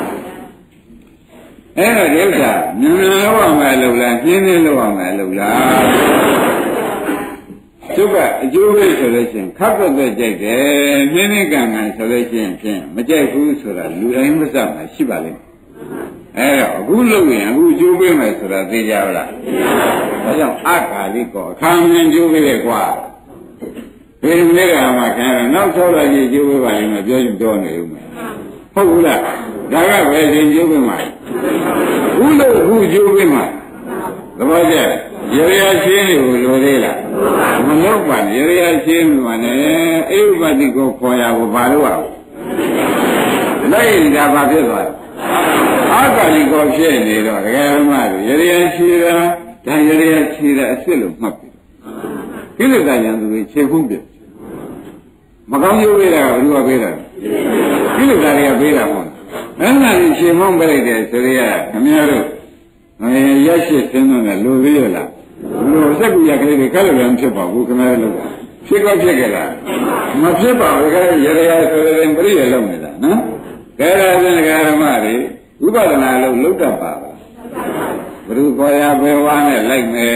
အဲ့တော့ဒီဥစ္စာဉာဏ်လောက်အောင်မယ်လို့လားရှင်းနေလို့အောင်မယ်လို့လားသူကအကျိုးပဲဆိုလို့ရှိရင်ခပ်သက်သက်ကြိုက်တယ်နှင်းနှင်းကန်ကန်ဆိုလို့ရှိရင်ဖြင့်မကြိုက်ဘူးဆိုတာလူတိုင်းမစမှာရှိပါလိမ့်မယ်အဲ့တော့အခုလုပ်ရင်အခုအကျိုးပေးမယ်ဆိုတာသိကြပါလားဒါကြောင့်အခါလေးကောအခါမြင်ကျိုးပေးတယ်ကွာဒီနေ့ကမှခံရနောက်ဆောလာကြီးကျိုးပေးပါလိမ့်မယ်ပြောရင်ပြောနေဦးမယ်ဟုတ်ဘူးလားဒါကပဲရှင်ကျိုးပေးမှာခုလို့ခုကျိုးပေးမှာသဘောကျရေရရှင်းကိုလိုသေးလားမလို့ပါရေရရှင်းမှာနဲ့အိဥပတိကိုခေါ်ရကိုဘာလို့အောင်လိုက်ဒါဘာဖြစ်သွားလဲအာကာလိကိုဖြစ်နေတော့ဒကာမတို့ရေရရှင်းတာဒါရေရရှင်းတာအစ်စ်လို့မှတ်ပြီကိလေသာဉာဏ်သူတွေခြေဖုံးပြမကောင်းကျိုးပေးတာကဘယ်သူကပေးတာကိလေသာတွေကပေးတာမဟုတ်အဲ့ဒါကြီးခြေဖုံးပေးလိုက်တယ်ဆိုရခင်ဗျားတို့ရရှိသင်းတော့လူသေးရလားလူစက်ကူရကလေးတွေကလည်းမဖြစ်ပါဘူးခင်ဗျားတို့ဖြစ်ကောဖြစ်ကြလားမဖြစ်ပါဘူးခင်ဗျားရရဆိုရင်ပြည့်ရလုံးနေတာနော်ကဲဒါဖြင့်ဒကာဓမ္မတွေဝိပဿနာလို့လုတ်တတ်ပါလားဘယ်သူခေါ်ရဘယ်ဝါနဲ့လိုက်မယ်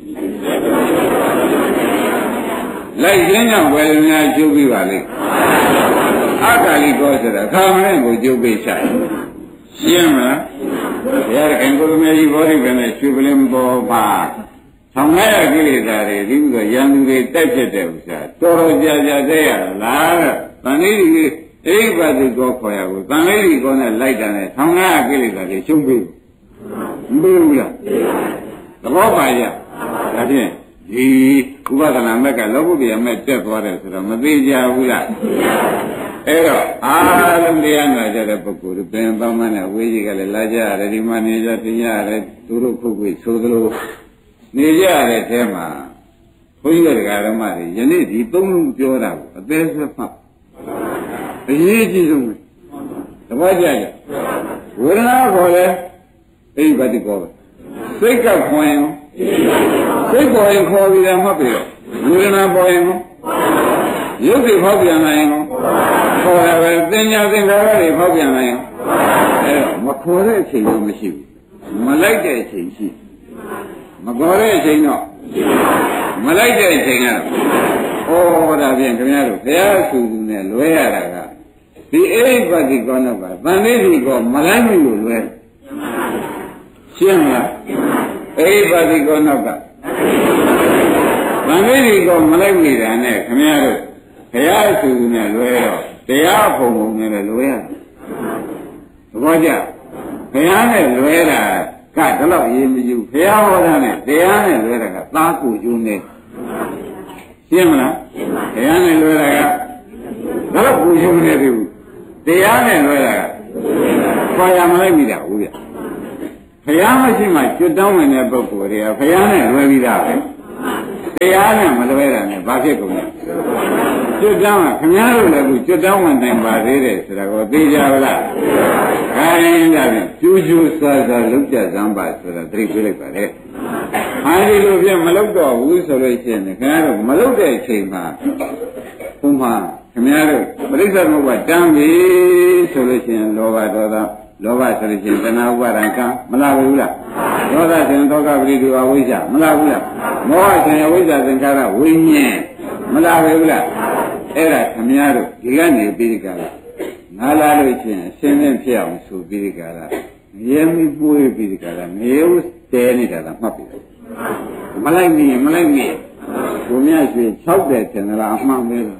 လိုက်ခြင်းကြောင့်ဝေဒနာကျုပ်ပြီးပါလိမ့်အခါလိကောဆိုတာခါမနဲ့ကိုကျုပ်ပြီးဆိုင်ရှင်းမလားဘုရားခင်ကိုယ်တော်ကြီးဘောဓိပင်နဲ့ရွှေပလင်ပေါ်ပါဆောင်ရကိလေသာတွေဒီလိုဆိုရန်သူတွေတက်ဖြစ်တဲ့ဥစ္စာတော်တော်ကြာကြာတဲ့ရလားတန်လေးတွေအိဗတ်တွေကောခေါ်ရဘူးတန်လေးတွေကောနဲ့လိုက်တာနဲ့ဆောင်ရကိလေသာတွေရှုံးပြီးမပြီးဘူးလားသဘောပါကြဒါဖြင့်ဒီဥပဒနာမက်ကလောကုတ္တရာမဲ့တက်သွားတယ်ဆိုတော့မသေးကြဘူးလားအဲ့တော့အာလုံးတရားနာကြတဲ့ပုဂ္ဂိုလ်ပင်ပေါင်းမနဲ့ဝေးကြီးကလည်းလာကြရတယ်ဒီမှာနေကြတင်ရတယ်သူတို့ခုတ်ခွေဆိုသလိုနေကြရတဲ့အဲမှာဘုန်းကြီးတွေကဓမ္မတွေယနေ့ဒီသုံးလုံးပြောတာကိုအသေးစိတ်မှတ်အရေးကြီးဆုံးပဲတပတ်ကြကြဝေဒနာခေါ်လဲအိဗတိကောပဲစိတ်ကခွန်ရင်စိတ်ပေါ်ရင်ခေါ်ပြီးတယ်မှတ်ပြီးတော့ဝေဒနာပေါ်ရင်ရုပ်တွေဖောက်ပြန်နိုင်ရင်ခေါ်ရပဲသင်ညာသင်္ခါရတွေဖောက်ပြန်နိုင်ရင်အဲတော့မခေါ်တဲ့အချိန်တော့မရှိဘူးမလိုက်တဲ့အချိန်ရှိမခေါ်တဲ့အချိန်တော့မလိုက်တဲ့အချိန်ကတော့ဩဒါဖြင့်ခင်ဗျားတို့ဘုရားဆူဆူနဲ့လွဲရတာကဒီအိဗ္ဗတိကောနောကဗန္တိတိကောမလိုက်ဘူးလို့လွဲရှင်းမလားအိဗ္ဗတိကောနောကဗန္တိတိကောမလိုက်နေတာနဲ့ခင်ဗျားတို့ဘုရားဆူဆူနဲ့လွဲတော့တရားဖုံဖုံနဲ့လွဲရသဘောကျဘုရားနဲ့လွဲတာကတော့အရေးမကြီးဘုရားဟောတာနဲ့တရားနဲ့လွဲတာကသားကိုကျိုးနေရှင်းမလားဘုရားနဲ့လွဲတာကတော့ကိုကျိုးနေပြီတရားနဲ့လွဲတာကခေါ်ရမလိုက်မိတာဟုတ်ဗျဘုရားမရှိမှကျွတ်တောင်းဝင်တဲ့ပုဂ္ဂိုလ်တွေကဘုရားနဲ့လွယ်ပြီးသားပဲတရားနဲ့မလွယ်တာနဲ့ဘာဖြစ်ကုန်လဲကျွတ်တောင်းကခင်ဗျားတို့လည်းအခုကျွတ်တောင်းဝင်နိုင်ပါသေးတယ်ဆိုတာကိုသိကြပါလားခိုင်းကြတယ်ကျူးကျူးဆာဆာလုတ်ကြစမ်းပါဆိုတာသတိပေးလိုက်ပါလေဟာဒီလိုပြမလုတ်တော့ဘူးဆိုလို့ရှိရင်ခင်ဗျားတို့မလုတ်တဲ့အချိန်မှာဘုမခင်ဗျားတို့ပရိစ္ဆေသမုပ္ပါတမ်းပြီဆိုလို့ရှိရင်လောဘဒေါသလောဘဆိုလို့ရှိရင်တဏှာဥပါဒံကံမလာဘူးလားဒေါသဆိုရင်ဒုက္ခပရိဒီဝဝိဇ္ဇမလာဘူးလားမောဟဆိုရင်ဝိဇ္ဇသင်္ခါရဝိညာဉ်မလာဘူးလားအဲ့ဒါခင်ဗျားတို့ဒီကနေပြီးဒီကလာငါလာလို့ရှိရင်အရှင်းရှင်းဖြစ်အောင်ဆိုပြီးဒီကလာရဲမိပွေးပြီးဒီကလာငရေဦးတဲနေတာကမှတ်ပြီမလိုက်မိမလိုက်မိဘုရားရွှေ၆တယ်ထင်လားအမှန်ပဲလား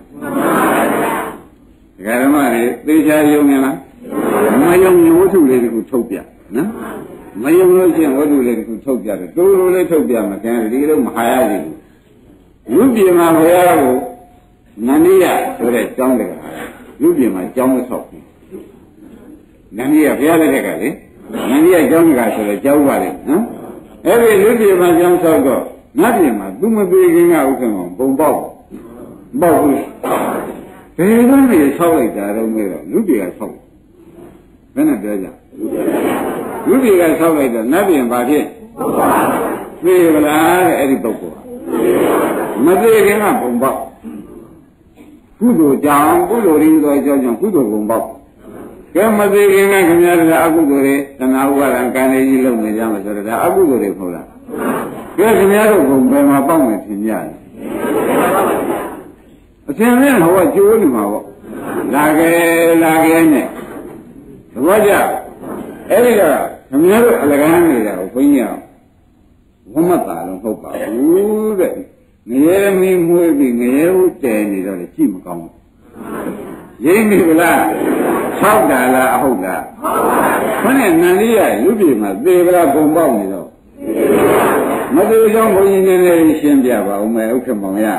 ဒကာဓမ္မတွေသေချာယုံနေလားမယုံရင်ဝတ္ထုလေးတခုထုတ်ပြနော်မယုံလို့ရှိရင်ဝတ္ထုလေးတခုထုတ်ပြတယ်တိုးတိုးလေးထုတ်ပြမှာခင်ဗျာဒီလိုမဟာရဘူးလူပြေမှာဘုရားကိုနန္ဒီယဆိုတဲ့ကျောင်းတကလူပြေမှာကျောင်းမဆောက်ဘူးနန္ဒီယဘုရားလက်ထက်ကလေနန္ဒီယကျောင်းတကဆိုတဲ့ကျောင်းပါလေနော်အဲ့ဒီလူပြေမှာကျောင်းဆောက်တော့ငါပြေမှာသူမပြေခင်ကဥက္ကံပုံပေါက်ပေါက်ဘူးဘယ်လိုလဲဆောက်လိုက်တာတော့မဲတော့လူပြေကဆောက်ဘယ်နဲ့ပြောကြလူပြေကဆောက်လိုက်တော့နတ်ပြင်ဘာဖြစ်ပြေဗလားတဲ့အဲ့ဒီပုဂ္ဂိုလ်မပြေခင်ကပုံပေါက်ကုသိုလ်ကြောင့်ကုသိုလ်ရင်းသောအကြောင်းကြောင့်ကုသိုလ်ပုံပေါက်ကဲမပြေခင်ကခင်ဗျားတို့အကုသိုလ်တွေတဏှာဥပါဒံကံလေးကြီးလုပ်နေကြမှာဆိုတော့ဒါအကုသိုလ်တွေမဟုတ်လားကဲခင်ဗျားတို့ဘုံဘယ်မှာပေါက်မယ်ထင်ကြတယ်အရှင်မင်းဟောကျိုးနေမှာပေါ့လာခဲ့လာခဲ့နဲ့သဘောကျအဲ့ဒီကခင်ဗျားတို့အလကားနေတာကိုဘုန်းကြီးကဝမတ်တာလို့ဟုတ်ပါဘူးတဲ့ငရဲမင်းမွေးပြီးငရဲဦးတည်နေတော့လေကြည့်မကောင်းဘူးရင်းပြီလားဆောက်တာလားအဟုတ်လားဟုတ်ပါဗျာခொနဲ့နန္ဒီရလူပြေမှာသေဗလားပုံပေါက်နေတော့မသေးကြောင်းဘုန်းကြီးနည်းနည်းရှင်းပြပါဦးမယ်ဥက္ကမောင်ရ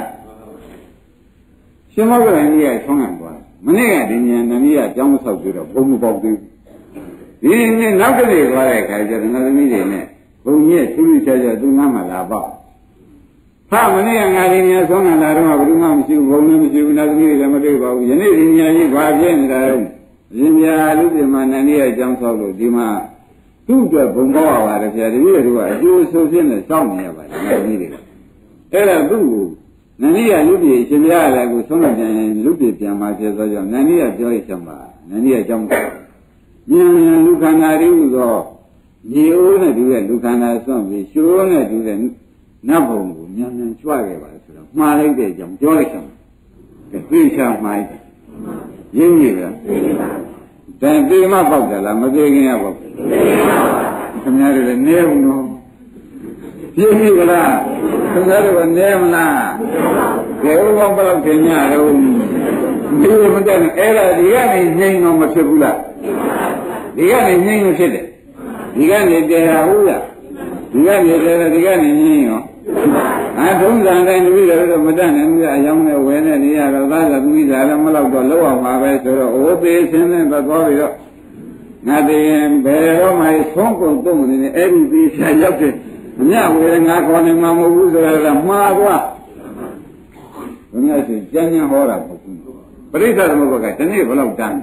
ရှင်မောကလည်းကြီးကဆောင်းရသွားမနေ့ကဒီညနန္ဒီရကျောင်းမဆောက်ပြီးတော့ဘုံမပေါက်သေးဘူးဒီနေ့နောက်ကလေးသွားတဲ့အခါကျတော့ငါသမီးတွေနဲ့ဘုံကြီးသူ့လူချာချာသူ့ငါမှလာပေါ့ဟာမနေ့ကငါဒီညဆောင်းလာတော့ဘယ်သူမှမရှိဘူးဘုံလည်းမရှိဘူးနောက်သမီးတွေလည်းမတွေ့ပါဘူးယနေ့ဒီညကြီးဘာဖြစ်နေတာလဲရှင်ပြာလူပြမနန္ဒီရကျောင်းဆောက်လို့ဒီမှာသူ့အတွက်ဘုံပေါက်ရပါတယ်ဗျာတပည့်တို့ကအကျိုးဆိုးဖြစ်နေစောင့်နေရပါတယ်ငါသမီးတွေကအဲ့ဒါသူ့ကိုနန္ဒီရလူပြေရှင်ပြာလည်းကိုဆုံးလို့ပြန်ရင်လူပြေပြန်มาဖြစ်သောကြောင့်နန္ဒီရပြောရချင်ပါနန္ဒီရကျောင်းမြန်မြန်လူခန္ဓာတွေဟူသောမြေအိုးနဲ့တူတဲ့လူခန္ဓာစွန့်ပြီးရှိုးနဲ့တူတဲ့နတ်ဘုံကိုမြန်မြန်ကြွခဲ့ပါဆိုတော့မှားလိုက်တဲ့အကြောင်းပြောလိုက်ချင်တယ်သိချာမှားတယ်ရင်းကြီးလားတန်ပြေမပေါက်တယ်လားမပြေခင်ရပေါက်ခင်ဗျားတို့လည်းနေဘူးနော်ပြေပြီလားခင်ဗျားတို့ကနေမလားဘယ်လိုဘလောက်ခင်ရတော့ဒီလိုမတက်နဲ့အဲ့ဒါဒီကနေငြိမ်တော့မဖြစ်ဘူးလားဒီကနေငြိမ်မဖြစ်တယ်ဒီကနေတရားဟုတ်လားဒီကနေတရားဒီကနေငြိမ်ရောအဲထုံးစံတိုင်းတပည့်တော်တို့မတတ်နိုင်ဘူးအယောင်းနဲ့ဝဲနဲ့နေရတော့သားကသမီးသားလည်းမလောက်တော့လောက်အောင်ပါပဲဆိုတော့အိုးသေးဆင်းနဲ့သွားပြီးတော့ငါတည်းရင်ဘယ်တော့မှဆုံးကုန်တုံးနေတယ်အဲ့ဒီပြီးဆရာရောက်တယ်အမြဝေငါခေါ်နေမှာမဟုတ်ဘူးဆိုတော့မှားသွားဘုရားရှင်ကျမ်းကျမ်းဟောတာမဟုတ်ဘူးပရိစ္ဆေသမုပ္ပါကဒီနေ့ဘယ်လောက်တန်း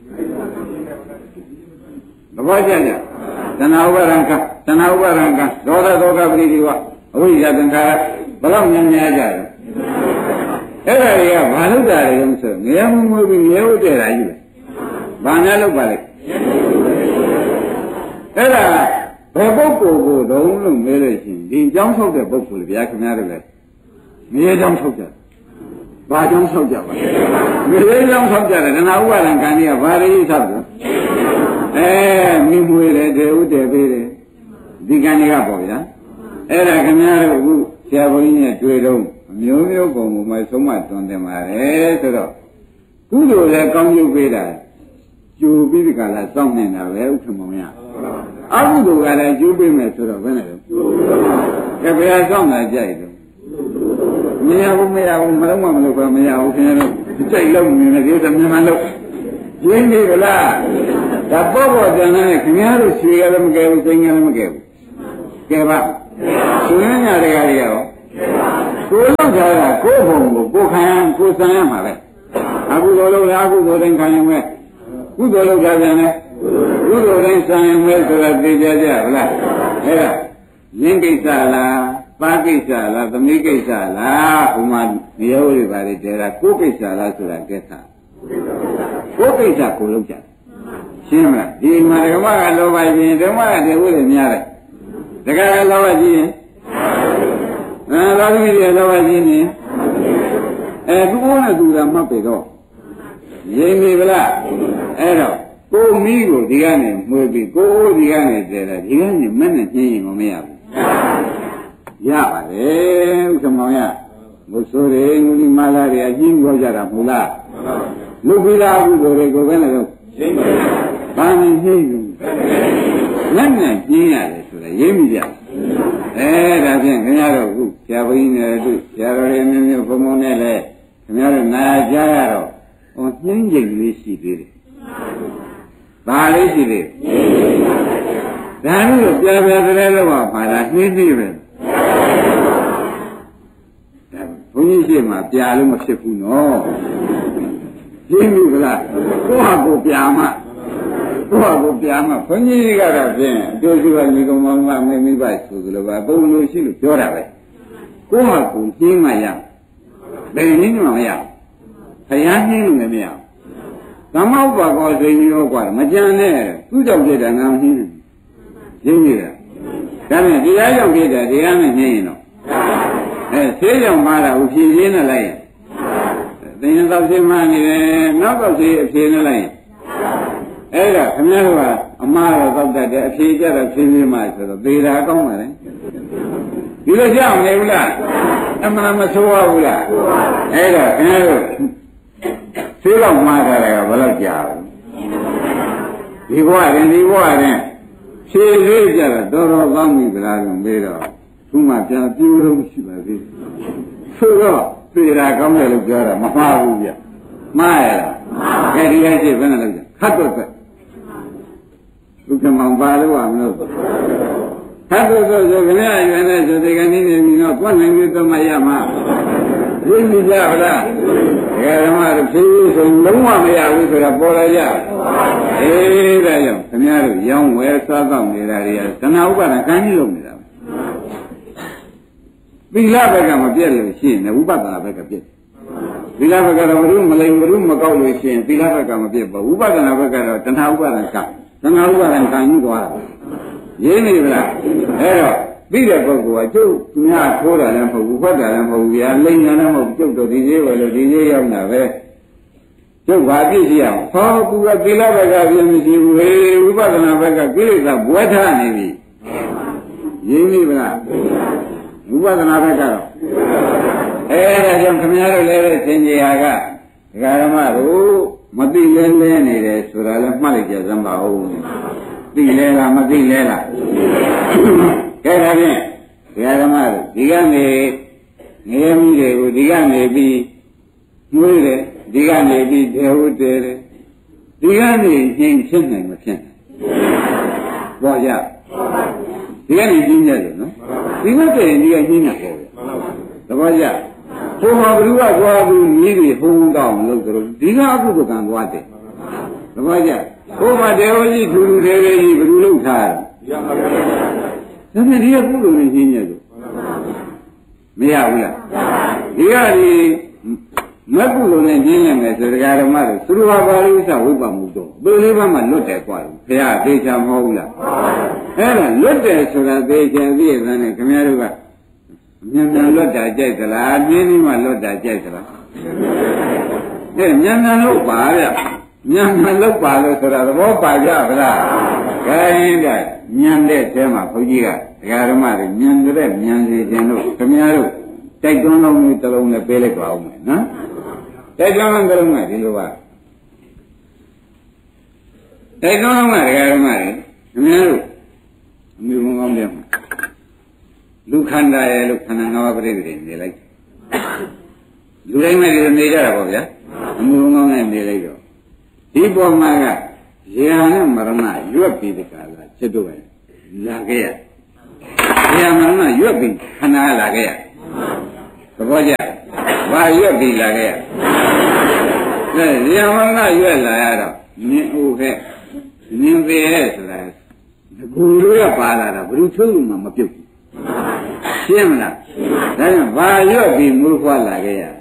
သဘောကျကြတဏှာဥပါဒံကတဏှာဥပါဒံကဒေါသဒေါကပရိဒီဝအဝိဇ္ဇာသင်္ခါရဘယ်လောက်များများကြတယ်အဲ့ဒါတွေကဘာလို့တာလဲဆိုငရဲမမွေးပြီးငရဲဥတည်တာကြီးပဲဘာများလို့ပါလဲအဲ့ဒါဘယ်ပုဂ္ဂိုလ်ကိုတုံးလို့မဲလို့ရှိရင်ဒီကြောင်းထုတ်တဲ့ပုဂ္ဂိုလ်ဗျာခင်ဗျားတို့လည်းငရဲကြောင်းထုတ်ကြဘာကြောင်းထုတ်ကြပါလဲငရဲကြောင်းထုတ်ကြတယ်တဏှာဥပါဒံကံကြီးကဘာတွေဆောက်တယ်အဲမိမွေတယ်တေဥတည်ပေးတယ်ဒီကံကြီးကပေါ့ဗျာအဲ့ဒါခင်ဗျားတို့အခုဆရာဘုန်းကြီးနဲ့တွေ့တော့အမျိုးမျိုးပုံပုံမှဆုံးမတွင်တယ်ပါတယ်ဆိုတော့ကုသိုလ်လည်းကောင်းကျိုးပေးတာကျိုးပြီးဒီကလာစောင့်နေတာပဲဥက္ကမောင်ရအကုသိုလ်ကလည်းကျိုးပေးမယ်ဆိုတော့ဘယ်နဲ့လဲကဲဘယ်ဟာစောင့်တာကြိုက်တော့မရဘူးမရဘူးမလုံးမမလုပ်ပါမရဘူးခင်ဗျားတို့ကြိုက်လို့နေတယ်ဒီသမီးမလို့ရင်းနေကြလားဒါပေါ့ပေါ့တန်တဲ့ခင်ဗျားတို့ရွှေရလည်းမကဲဘူးစိန်ကလည်းမကဲဘူးကဲပါသူရင်းညာတွေကတွေရောကိုလောက်ကြတာကိုဘုံကိုကိုခံရကိုစံရမှာပဲအခုလိုလို့လားအခုလိုတိုင်းခံရမယ်ကုသိုလ်လုပ်ကြပြန်တယ်ကုသိုလ်တိုင်းစံရမယ်ဆိုတာသိကြကြဗလားအဲ့ဒါရင်းကိစ္စလားပါကိစ္စလားသမီးကိစ္စလားဥမာနေရာတွေပါလေတဲတာကိုကိစ္စလားဆိုတာကိစ္စကိုကိစ္စကိုလုပ်ကြရှင်းမလားဒီမှာဓမ္မကလောဘကြီးဓမ္မကတည်းကလည်းများတယ်တကယ်လောဘကြီးရင်အဲလောဘကြီးလောဘကြီးနေအဲသူ့နဲ့သူကမှတ်ပြီတော့ရင်းပြီဗလားအဲ့တော့ကိုမီးကိုဒီကနေမှွေပြီးကိုအိုးဒီကနေတဲတယ်ဒီကနေမနဲ့ညှင်းရင်မရဘူးရပါတယ်ဥက္ကမောင်ရဘုဆိုးတွေငုလိမာလာတွေအချင်းပြောကြတာမဟုတ်လားလူပိလာဟုဆိုတွေကိုပဲလည်းရှင်းပါဘာနဲ့ရှင်းယူလက်နဲ့ကျင်းရတယ်ဆိုတော့ရင်းမိကြအဲဒါဖြင့်ခင်ဗျားတို့ခုဆရာဘုန်းကြီးနဲ့တို့ဆရာတော်တွေမျိုးမျိုးဘုံဘုံနဲ့လည်းခင်ဗျားတို့နာကြရတော့ဟောနှင်းကျင်လေးရှိသေးတယ်ဘာလေးရှိသေးဒါလို့ပြပြတဲ့လောက်ပါလားနှင်းသေးပဲဘုန်းကြီးရှိမှပြာလို့မဖြစ်ဘူးနော်ရှင်းပြီလားကိုယ့်ဟာကိုယ်ပြာမှကိုယ့်ဟာကိုယ်ပြာမှဘုန်းကြီးကတော့ဖြင့်အကျိုးရှိပါညီကောင်မောင်မမိမိပါဆိုသလိုပါပုံလို့ရှိလို့ပြောတာပဲကိုယ့်ဟာကိုယ်ရှင်းမှရဘယ်နည်းမှမရဘုရားရှင်းလို့လည်းမရသမ္မောပါကောသိဉ္ဇောกว่าမကြံနဲ့သူ့ကြောင့်ဖြစ်တာငါမရှင်းဘူးရှင်းပြီလားဒါနဲ့တရားကြောင့်ဖြစ်တာတရားနဲ့ရှင်းရင်တော့အဲဆေးကြောင့်မှားတာဥဖြည့်ရင်းနဲ့လိုက်ရင်သင်္ရင်သောဆေးမှနေတယ်နောက်တော့ဆေးအဖြည့်နဲ့လိုက်ရင်အဲ့ဒါခင်ဗျားတို့ကအမှားတော့သောက်တတ်တယ်အဖြည့်ကြတော့ဖြည့်ဖြည့်မှဆိုတော့သေတာကောင်းပါလေဒီလိုကြောက်နေဘူးလားအမှန်မဆိုးရဘူးလားအဲ့ဒါခင်ဗျားတို့ဆေးတော့မှားတာကဘယ်လောက်ကြာဘူးဒီဘဝရင်ဒီဘဝရင်ဖြည့်လေးကြတော့တော်တော်ကောင်းပြီဗလားလို့မေးတော့သူမှပြန်ပြိုးလို့ရှိပါသေးဆိုတော့သေတာကောင်းတယ်လို့ပြောတာမမှားဘူးဗျမှားရလားကဲဒီကရှိဘယ်နဲ့လဲခတ်တော့ပဲဒုက္ခမောင်ပါလို့ရမလို့ခတ်တော့ဆိုဆိုခင်ဗျာရွယ်နေဆိုဒီကနေ့နေပြီတော့သွားနိုင်ပြီတော့မရမှာသိပြီကြဗလားကဲဓမ္မတို့ဖြည်းဖြည်းဆိုလုံးဝမရဘူးဆိုတာပေါ်လာကြအေးဒါကြောင့်ခင်ဗျားတို့ရောင်းဝယ်စားတော့နေတာတွေကသနာဥပါဒကံကြီးလုပ်နေတာသီလဘက်ကမပြည့်လို့ရှိရင်ဥပဒနာဘက်ကပြည့်သီလဘက်ကတော့ဘုရုမလိမ်ဘုရုမကောက်လို့ရှိရင်သီလဘက်ကမပြည့်ဘူးဥပဒနာဘက်ကတော့တဏှာဥပါဒနာကံတဏှာဥပါဒနာကံကြီးသွားတာရင်းနေပြီလားအဲ့တော့ပြီးတဲ့ပုဂ္ဂိုလ်ကကျုပ်သူများထိုးတာလည်းမဟုတ်ဘူးဖတ်တာလည်းမဟုတ်ဘူးဗျာလိမ်တာလည်းမဟုတ်ကျုပ်တို့ဒီသေးပဲလို့ဒီသေးရောက်တာပဲကျုပ်ဘာပြည့်စီရအောင်ဟောကူကသီလဘက်ကပြည့်မရှိဘူးဟေးဝိပဿနာဘက်ကကိလေသာဘွဲထားနေပြီရင်းနေပြီလားဝိပဿနာဘက်ကတော့အဲဒါကြောင့်ခင်ဗျားတို့လည်းသင်္ကြန်ကဒကာဓမ္မတို့မသိလဲလဲနေတယ်ဆိုတာလည်းမှတ်လိုက်ကြစမ်းပါဦးသိလဲလားမသိလဲလားကဲဒါဖြင့်ဒကာဓမ္မတို့ဒီကနေငရေမိတွေကိုဒီကနေပြီးမွေးတယ်ဒီကနေပြီးဒေဟုတဲတယ်ဒီကနေရှင်းဖြစ်နိုင်မဖြစ်နိုင်ဘောရဒီကနေရှင်းရတယ်နော်ဒီမဲ့တဲ့ဒီကရှင်းရပေါ့သဘောကျဘုံမှာဘုရားကြွားပြီးမြည်ပြီးဘုံတောင်းလို့ဆိုတော့ဒီကအကုသကံသွားတယ်သဘောကျဘုံမှာတေဝကြီးထူထူသေးသေးကြီးဘယ်လိုလုပ်ထားရဒါနဲ့ဒီကကုသိုလ်နဲ့ရှင်းရတယ်မရဘူးလားဒီကဒီမကုသိုလ်နဲ့ရှင်းနိုင်မယ်ဆိုတရားဓမ္မတွေသူတို့ဟာပါဠိဥစ္စာဝိပ္ပမှုတော့ဘယ်လေးပါးမှလွတ်တယ်กว่าဘုရားသေချာမဟုတ်ဘူးလားအဲ့ဒါလွတ်တယ်ဆိုတာသေချာသိရတဲ့နဲ့ခင်ဗျားတို့ကမြန်မြန်လွတ်တာကြိုက်သလားအပြင်းကြီးမှလွတ်တာကြိုက်သလားအဲမြန်မြန်လို့ပါဗျမြန်မြန်လို့ပါလို့ဆိုတာသဘောပါကြဗလားခိုင်းကြမြန်တဲ့အဲမှာဘုန်းကြီးကဒကာဓမ္မတွေမြန်တဲ့မြန်စီခြင်းလို့ခင်ဗျားတို့တိုက်တွန်းလုံးမျိုးတစ်လုံးနဲ့ပေးလိုက်ပါဦးမယ်နော်တိုက်တွန်းလုံးတစ်လုံးကဒီလိုပါတိုက်တွန်းလုံးကဒကာဓမ္မတွေခင်ဗျားတို့အမျိုးကောင်းတဲ့မှာလူခန္ဓာရဲ့လို့ခန္ဓာ၅ပါးပြိတ္တိနေလိုက်လူတိုင်းမဲ့နေကြတာပေါ့ဗျာအမှုကောင်းနဲ့နေလိုက်တော့ဒီပေါ်မှာကရာနဲ့မရဏရွက်ပြီးဒီကလာจิตတို့ပဲလာခဲ့ရရာမရဏရွက်ပြီးခန္ဓာလာခဲ့ရသဘောကျဘာရွက်ပြီးလာခဲ့ရအဲရာမရဏရွက်လာရတော့မြင်ဦးခဲ့မြင်ပေရဲ့ဆိုတာဒီကူလို့ရပါလာတာဘယ်သူချုပ်လို့မှမပြုတ်ဘူးရှင်းမလားဒါကြောင့်ဘာရွက်ပြီးမူခွာလာခဲ့ရ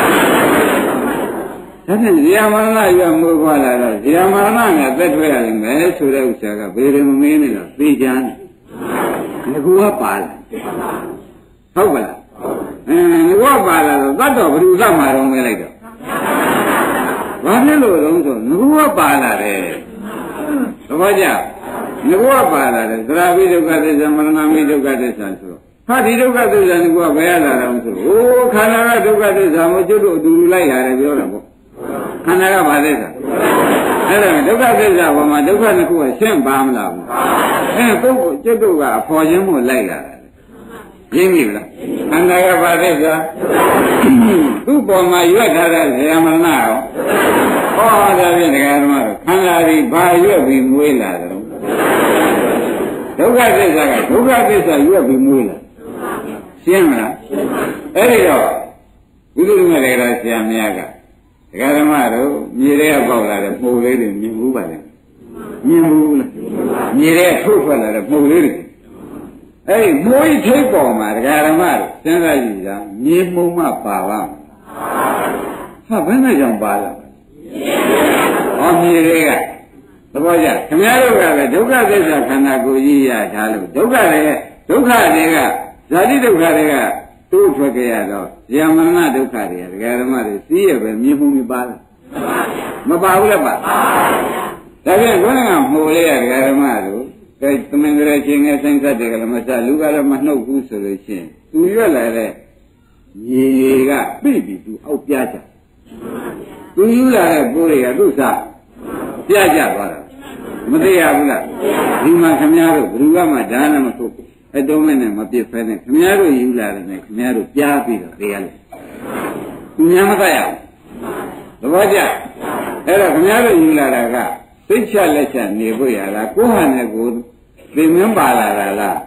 ဒါဖြင့်ဇာမရဏရွက်မူခွာလာတော့ဇာမရဏနဲ့သက်ထွက်ရလိမ့်မယ်ဆိုတဲ့ဥစ္စာကဘယ်လိုမမင်းနေတော့သိကြတယ်ငကူကပါလာဟုတ်ပါလားအဲငကူကပါလာတော့တတ်တော်ဘယ်သူသတ်မှာတော့မဲလိုက်တော့ဘာဖြစ်လို့လဲဆိုငကူကပါလာတယ်သဘောကျငကူကပါလာတယ်သရပိဒုက္ခသစ္စာမရဏမိဒုက္ခသစ္စာဆိုတော့ဟာဒီဒုက္ခသစ္စာငကူကဘယ်ရလာတော့ဆိုဟိုခန္ဓာကဒုက္ခသစ္စာမို့ကျွတ်တို့အတူတူလိုက်ရတယ်ပြောတာပေါ့ခန္ဓာကဘာသစ္စာအဲ့ဒါဒုက္ခသစ္စာပေါ်မှာဒုက္ခနှစ်ခုကရှင်းပါမလားဘူးအဲပုဂ္ဂိုလ်ကျွတ်တို့ကအဖော်ခြင်းမို့လိုက်လာတယ်ရင်းပြီလားခန္ဓာကဘာသစ္စာသူ့ပေါ်မှာရွက်ထားတဲ့ဇာမရဏရောဟောဒါဖြင့်ဒကာဓမ္မတို့ခန္ဓာဒီဘာရွက်ပြီးမွေးလာတယ်ဒုက္ခသစ္စာကဒုက္ခသစ္စာရွက်ပြီးမွေးလာရှင်းမလားအဲ့ဒီတော့ဘုရားမြတ်တရားဆရာမယားကဒကာဓမ္မတို့မြေထဲကပေါက်လာတဲ့မှုလေးတွေမြင်ဘူးပါလေမြင်ဘူးလားမြေထဲထုတ်ထွက်လာတဲ့မှုလေးတွေအဲ့ဒီမွေးထိပ်ပေါ်မှာဒကာဓမ္မတို့စဉ်းစားကြည့်တာမြေမှုမှပါပါဟာဘယ်နဲ့ကြောင့်ပါလာဟောမြေတွေကသဘောကျခင်ဗျားတို့ကလည်းဒုက္ခသစ္စာခန္ဓာကိုယ်ကြီးရထားလို့ဒုက္ခတွေဒုက္ခတွေကဇာတိဒုက္ခတွေကတိုးထွက်ကြရတော့ဇာမရဏဒုက္ခတွေကဒကာဓမ္မတွေစီးရပဲမြင်မှုမပါလားမပါဘူးလားပါဒါပြန်ခေါင်းကမှုလေးရဒကာဓမ္မတို့ကဲသမင်္ဂရချင်းငယ်ဆိုင်သက်တွေကလည်းမစလူကတော့မနှုတ်ဘူးဆိုလို့ရှိရင်သူရွက်လာတဲ့ရေကပြိပြီးသူအောက်ပြကြသူယူလာတဲ့ပိုးတွေကသူ့စားပြကြသွားတာမသိရဘူးလားဒီမှာခမည်းတော်ဘယ်သူကမှဒါနမထုတ်ဘူးအတုံးမဲ့နဲ့မပြစ်ဖဲနဲ့ခမည်းတော်ယူလာတယ်နဲ့ခမည်းတော်ပြားပြီးတော့သိရလို့သူများမသိရဘူးသဘောကျအဲ့တော့ခမည်းတော်ယူလာတာကသိချလက်ချနေဖို့ရလားကိုယ်ဟာနဲ့ကိုယ်သိမင်းပါလာတာလား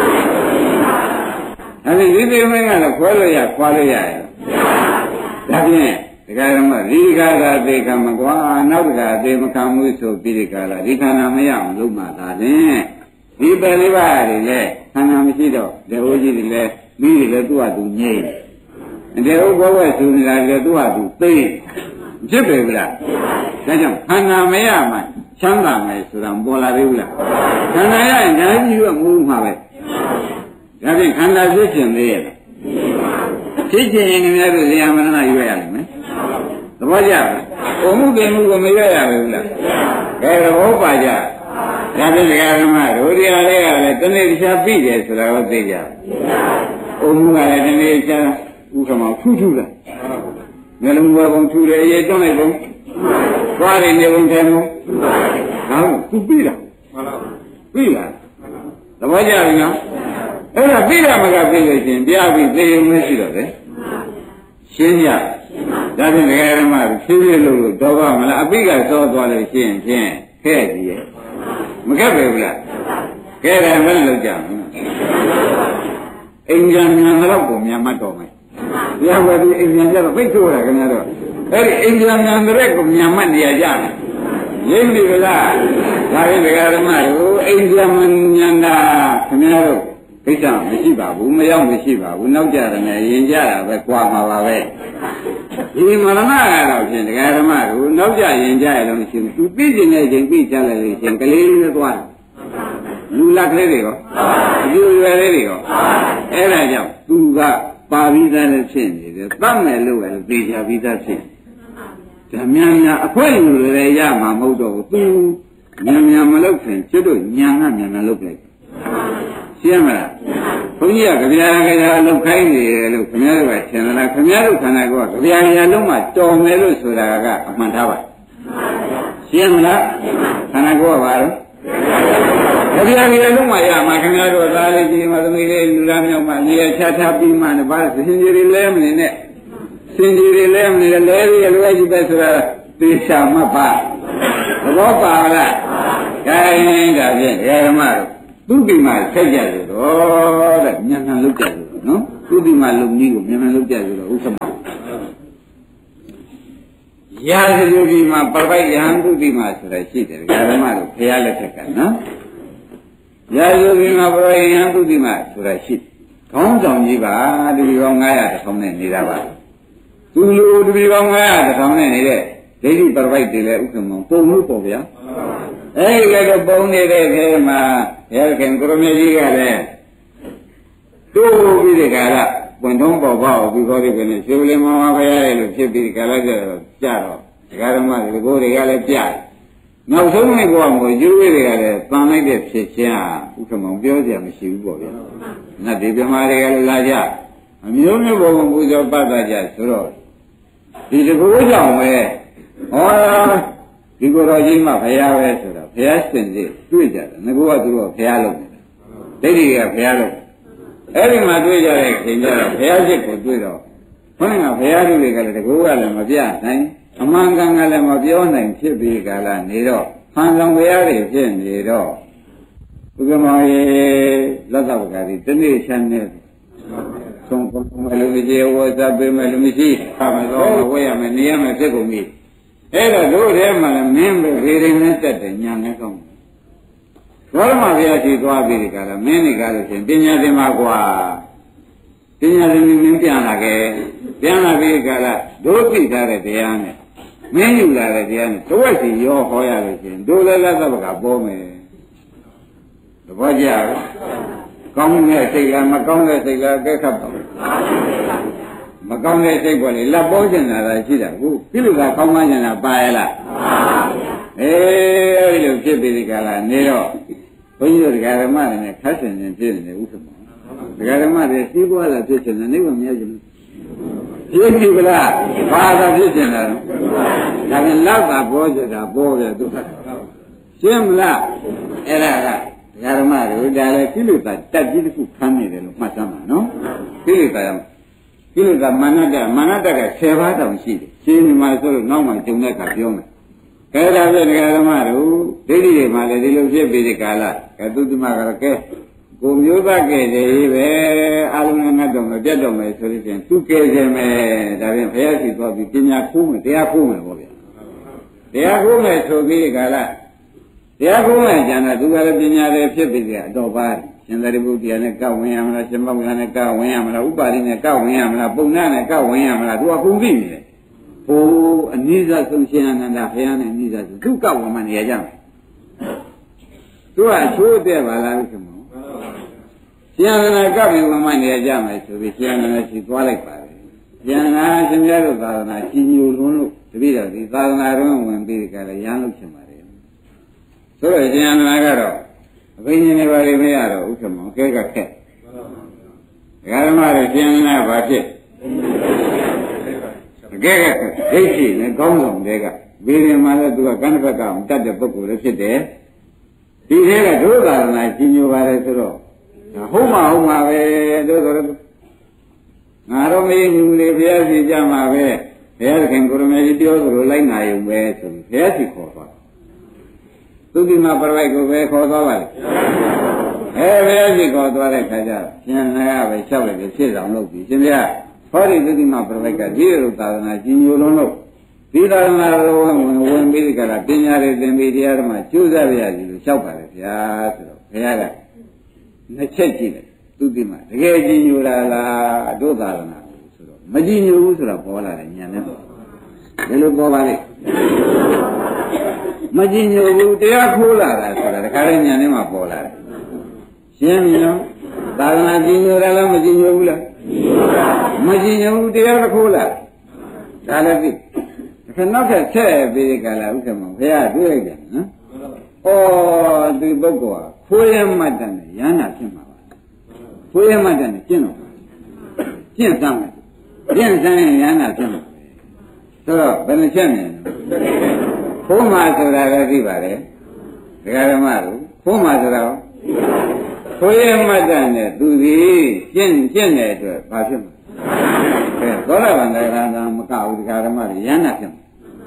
အဲ့ဒီဒီသိမင်းကတော့ခွဲလို့ရခွာလို့ရရဲ့ဒါဖြင့်ဒကာဓမ္မဒီကသာသေကမကွာနောက်တကသေမခံမှုဆိုပြီးဒီကလာဒီခန္ဓာမရအောင်လုပ်မှသာဖြင့်ဒီပယ်လေးပါးတွေလည်းခန္ဓာမရှိတော့ဒေဟိုကြီးတွေလည်းပြီးတွေလည်းသူ့ဟာသူငြိမ့်ဒေဟိုဘောဝဲဆိုနေတာလည်းသူ့ဟာသူသိဖြစ်ပေဘူးလားဒါကြောင့်ခန္ဓာမရမှချမ်းသာမယ်ဆိုတာပေါ်လာသေးဘူးလားခန္ဓာရရင်ဒါကြီးကမူးမှာပဲဒါဖြင့်ခန္ဓာဖြစ်ခြင်းသေးရဲ့ဖြစ်ခြင်းရင်ခင်ဗျားတို့ဇာမရဏရွေးရလိမ့်မယ်သဘောကျလားဘုံမှုပင်မှုကိုမရွေးရဘူးလားကဲသဘောပါကြဒါဖြင့်ဒကာဓမ္မတို့ဒီဟာလေးကလည်းတနေ့တစ်ခြားပြီးတယ်ဆိုတာကိုသိကြဘုံမှုကလည်းတနေ့တစ်ခြားဥက္ကမထူးထူးလားမျက်လုံးဘုံထူတယ်အရေးတွန်းလိုက်ဘုံသွားတယ်နေဘုံထဲဘုံဟောသူပြီးတာပြီးလားသဘောကျပြီနော်အဲ့ဒါပြီးတာမကပြီးလို့ရှင်ပြပြီးသေရုံမရှိတော့လေရှင်းရဒါဖြင့်ဒကာဓမ္မဖြည်းဖြည်းလို့တော့ပါမလားအပိကသောသွားလို့ရှင်းဖြင့်ခဲ့ကြည့်ရဲ့မကက်ပဲဘူးလားကဲတယ်မလို့ကြဘူးအိမ်ပြန်မြန်တော့ကိုမြန်မှတ်တော့မယ်ဘုရားဝယ်ပြီးအိမ်ပြန်ကြတော့ပိတ်ဆိုးတာခင်ဗျားတို့အဲ့ဒီအိမ်ပြန်မြန်တဲ့ကိုမြန်မှတ်နေရကြတယ်ရင်းပြီလားဒါဖြင့်ဒကာဓမ္မတို့အိမ်ပြန်မြန်တာခင်ဗျားတို့ကိစ္စမရှိပါဘူးမရောက်မရှိပါဘူးနောက်ကြတယ်နဲ့ရင်ကြတာပဲကြွားမှာပါပဲဒီမရဏကတော့ဖြင့်ဒကာဓမ္မတို့နောက်ကြရင်ကြရတော့မရှိဘူးသူသိကျင်တဲ့ချိန်သိကြလိုက်လို့ရှင်ကလေးလေးသွားတယ်လူလက်ကလေးတွေရောအကျိုးရွယ်လေးတွေရောအဲ့ဒါကြောင့်သူကပါပြီးသားလည်းဖြစ်နေတယ်တတ်မယ်လို့လည်းသိချပြီးသားဖြစ်ဒါများများအခွင့်အရေးတွေရမှာမဟုတ်တော့ဘူးသူမြန်မြန်မလုပ်ခင်ကျွတ်တို့ညာကမြန်မြန်လုပ်လိုက်ရှင်းမလားဘုန်းကြီးကကြပြာကြပြာလောက်ခိုင်းနေတယ်လို့ခင်ဗျားတို့ကထင်လားခင်ဗျားတို့ခန္ဓာကိုယ်ကကြပြာကြလုံးမှတော်မယ်လို့ဆိုတာကအမှန်ထားပါရှင်းမလားခန္ဓာကိုယ်ကဘာလို့ကြပြာကြလုံးမှရမှာခင်ဗျားတို့သားလေးကြီးမှသမီးလေးလူသားမြောက်မှနေရာချထားပြီးမှလည်းဘာစင်ကြီးတွေလဲမနေနဲ့စင်ကြီးတွေလဲမနေလဲလဲရလွယ်ကြည့်ပဲဆိုတာသေချာမှတ်ပါဘောပါလားခိုင်းဒါဖြင့်ဓမ္မတို့သူတိမဆက်ကြလို့တော့တဲ့ဉာဏ်နဲ့လုပ်ကြလို့နော်သူတိမလုံကြီးကိုဉာဏ်နဲ့လုပ်ကြလို့ဥက္ကမရာဇဂုတိမှာပပိုက်ယဟန်သူတိမဆိုတာရှိတယ်ဓမ္မတို့ဖရာလက်ထက်ကနော်ရာဇဂုတိမှာပပိုက်ယဟန်သူတိမဆိုတာရှိခေါင်းဆောင်ကြီးပါတပည့်ပေါင်း900တစ်ထောင်နဲ့နေတာပါသူလူတပည့်ပေါင်း900တစ်ထောင်နဲ့နေတဲ့ဒိဋ္ဌိပပိုက်တွေလည်းဥက္ကမပုံလို့ပေါ့ဗျာအဲဒီကတော့ပုံနေတဲ့ထဲမှာရခင်ကိုရမေကြီးကလည်းတိုးပြီးဒီကရပွင့်ထုံးပေါ်ပေါက်ပြီးခေါ်ပြီးကနေရှင်လင်မောင်ဘုရားရဲ့လို့ဖြစ်ပြီးဒီကရကြတော့ကြတော့ဒီကရမတွေကိုတွေကလည်းပြတယ်နောက်ဆုံးလိုက်ကောမို့ယူဝေတွေကလည်းပန်လိုက်တဲ့ဖြစ်ချင်းဥက္ကမောင်ပြောကြမရှိဘူးပေါ့ဗျာနတ်ဒီပြမာတွေကလည်းလာကြအမျိုးမျိုးဘုံပူဇော်ပတ်သက်ကြဆိုတော့ဒီတကူကြောင့်ပဲဟောဒီကိုယ်တော်ကြီးမှဘုရားပဲဆိုတော့ဘုရားရှင်ကြီးတွေ့ကြတယ်ငါကသူတို့ဘုရားလုပ်တယ်ဒိဋ္ဌိကဘုရားလုပ်အဲ့ဒီမှာတွေ့ကြတဲ့ခင်ကြတော့ဘုရားရှိခိုးတွေ့တော့ဘုန်းကဘုရားလူတွေကလည်းတကူကလည်းမပြနိုင်အမှန်ကန်ကလည်းမပြောနိုင်ဖြစ်ပြီးကြလားနေတော့ဖန်ဆောင်ဘုရားတွေဖြစ်နေတော့ဘုရားမောင်ရေလက်သဘောကတိတနေ့ချမ်းနေဆုံးပုံမလို့ကြေဝဇပေးမယ်လို့မရှိခါမတော့ဝဲရမယ်နေရမယ်ဖြစ်ကုန်ပြီအဲ့တော့တို့ထဲမှာလည်းမင်းပဲခေရင်နဲ့တက်တယ်ညာနဲ့ကောင်းဘောရမဘုရားရှိသွားပြီဒီကလာမင်းတွေကလို့ရှင်ပညာသင်ပါကွာပညာသင်မင်းပြန်လာခဲ့ပြန်လာပြီကလာတို့သိထားတဲ့တရားနဲ့မင်းယူလာတဲ့တရားနဲ့တဝက်စီရောဟောရလို့ရှင်တို့လည်းလက်သဘကပေါ်မယ်သဘောကျလားကောင်းတဲ့စိတ်လားမကောင်းတဲ့စိတ်လားကဲခတ်ပါမကောင်းတဲ့စိတ်ပေါ်လေလက်ပေါ်ကျင်လာတာရှိတာကိုပြလို့ကကောင်းမှန်းနေတာပါရလားအေးအဲ့လိုဖြစ်ပြီးဒီကလာနေတော့ဘုန်းကြီးတို့ဒကာဓမ္မတွေနဲ့ခတ်ဆင်နေဖြစ်နေဥက္ကမဒကာဓမ္မတွေစီးပွားလာဖြစ်နေတယ်နေကမရကြဘူးဖြစ်ပြီကလားဘာသာဖြစ်နေတာလဲဒါပြန်လောက်တာပေါ်ကြတာပေါ်တယ်သူကရှင်းမလားအဲ့ဒါကဒကာဓမ္မတို့ဒါလည်းကိလေသာတက်ကြီးတစ်ခုခံနေတယ်လို့မှတ်သားမှာနော်ကိလေသာကိလေသာမာနတမာနတကဆယ်ပါးတောင်ရှိတယ်ရှင်းနေမှာဆိုလို့နောက်မှဂျုံတဲ့အခါပြောမယ်ကဲဒါဖြင့်ဒကာဓမ္မတို့ဒိဋ္ဌိတွေမှာလည်းဒီလိုဖြစ်ပြီးဒီကာလကသုတ္တမကတော့ကဲကိုမျိုးသားကဲတယ်ပဲအာလုံးနဲ့ငတ်တော့မပြတ်တော့မယ်ဆိုလို့ရှိရင်သူကဲခြင်းပဲဒါဖြင့်ဘုရားရှိသွားပြီးပညာခိုးမယ်တရားခိုးမယ်ပေါ့ဗျာတရားခိုးမယ်ဆိုပြီးဒီကာလတရားခိုးမယ်ကျန်တာသူကလည်းပညာတွေဖြစ်ပြီးကြအတော်ပါရှင်သာရိပုတ္တရာနဲ့ကောက်ဝင်ရမလားရှင်မောဂလနဲ့ကောက်ဝင်ရမလားဥပါရိနဲ့ကောက်ဝင်ရမလားပုံနာနဲ့ကောက်ဝင်ရမလားသူကကုန်ပြီနေတယ်ဟိုအနိစ္စဆုံးရှင်အနန္ဒဘုရားနဲ့အနိစ္စဆုံးသူကောက်ဝင်မှနေရကြမယ်သူကအချိုးတဲ့ပါလားဆိုမို့ရှင်အနန္ဒကောက်ဝင်မှနေရကြမယ်ဆိုပြီးရှင်အနန္ဒရှိသွားလိုက်ပါလေရှင်အနန္ဒရှင်များတို့သာသနာကြီးညိုလွန်းလို့တပည့်တော်ဒီသာသနာတော်ဝင်ပြီးကြတယ်ရမ်းလို့ရှင်ပါတယ်ဆိုတော့ရှင်အနန္ဒကတော့အဘိညာဉ်တွေပါလေမရတော့ဥက္ကမောကဲကခက်ဒကာဓမ္မတွေရှင်အနန္ဒဘာဖြစ်တကယ်ကဒိဋ္ဌိနဲ့ကောင်းဆောင်တွေကဘယ်ရင်မှလည်းသူကကန္နဘကအောင်တတ်တဲ့ပုဂ္ဂိုလ်လည်းဖြစ်တယ်ဒီထဲကဒုသာရဏကြီးညိုပါတယ်ဆိုတော့ဟုတ်မှာဟုတ်မှာပဲတို့ဆိုတော့ငါတို့မေးညူလေဘုရားရှိကြမှာပဲဘုရားခင်ကိုရမေကြီးပြောသလိုလိုက်နာရုံပဲဆိုပြီးဘုရားရှိခေါ်သွားသူဒီမှာပြိုက်ကိုပဲခေါ်သွားပါလေအဲဘုရားရှိခေါ်သွားတဲ့ခါကျပြန်လာရပဲလျှောက်လိုက်ပြီးဖြစ်ဆောင်လုပ်ပြီးရှင်ဘုရားဟောဒီသုတိမပြိုက်ကဒီလိုသာသနာကြီးညိုလုံးလို့ဒီသာသနာတော်ဝင်ဝင်ပြီးကြတာပညာတွေသင်ပြီးတရားဓမ္မကျိုးစားရရည်လို့လျှောက်ပါလေဗျာဆိုတော့ဘုရားကနှစ်ချက်ကြည့်လိုက်သုတိမတကယ်ကြီးညိုလာလားတို့သာသနာဆိုတော့မကြီးညိုဘူးဆိုတော့ပေါ်လာတယ်ညာနဲ့ဘယ်လိုပေါ်ပါလဲမကြီးညိုဘူးတရားခိုးလာတာဆိုတာတခါတည်းညာနဲ့မှပေါ်လာတယ်ရှင်းပြီနော်သာသနာကြီးညိုတာလားမကြီးညိုဘူးလားမကြည်ညိုဘူးတရားတစ်ခုလားဒါလည်းပြီခဏနောက်ထပ်ဆက်ပြီးကြလားဥက္ကမောဘုရားတွေ့လိုက်တယ်နော်ဩဒီပုဂ္ဂိုလ်ဟာခွေးရမတ်တန်နဲ့ရဟန္တာဖြစ်မှာပါခွေးရမတ်တန်နဲ့ကျင့်တော့ကျင့်စမ်းမယ်ကျင့်စမ်းရင်ရဟန္တာဖြစ်မှာဆိုတော့ဘယ်နှချက်မြင်ခိုးမှဆိုတာလည်းသိပါတယ်ဒကာဓမ္မတို့ခိုးမှဆိုတာခွေးရမတ်တန်နဲ့သူဒီကျင့်ကျင့်တဲ့အတွက်ဘာဖြစ်မှာကဲသောတာပန်တရားကမကဘူးဒကာဓမ္မတွေရဟန္တာဖြစ်မှာ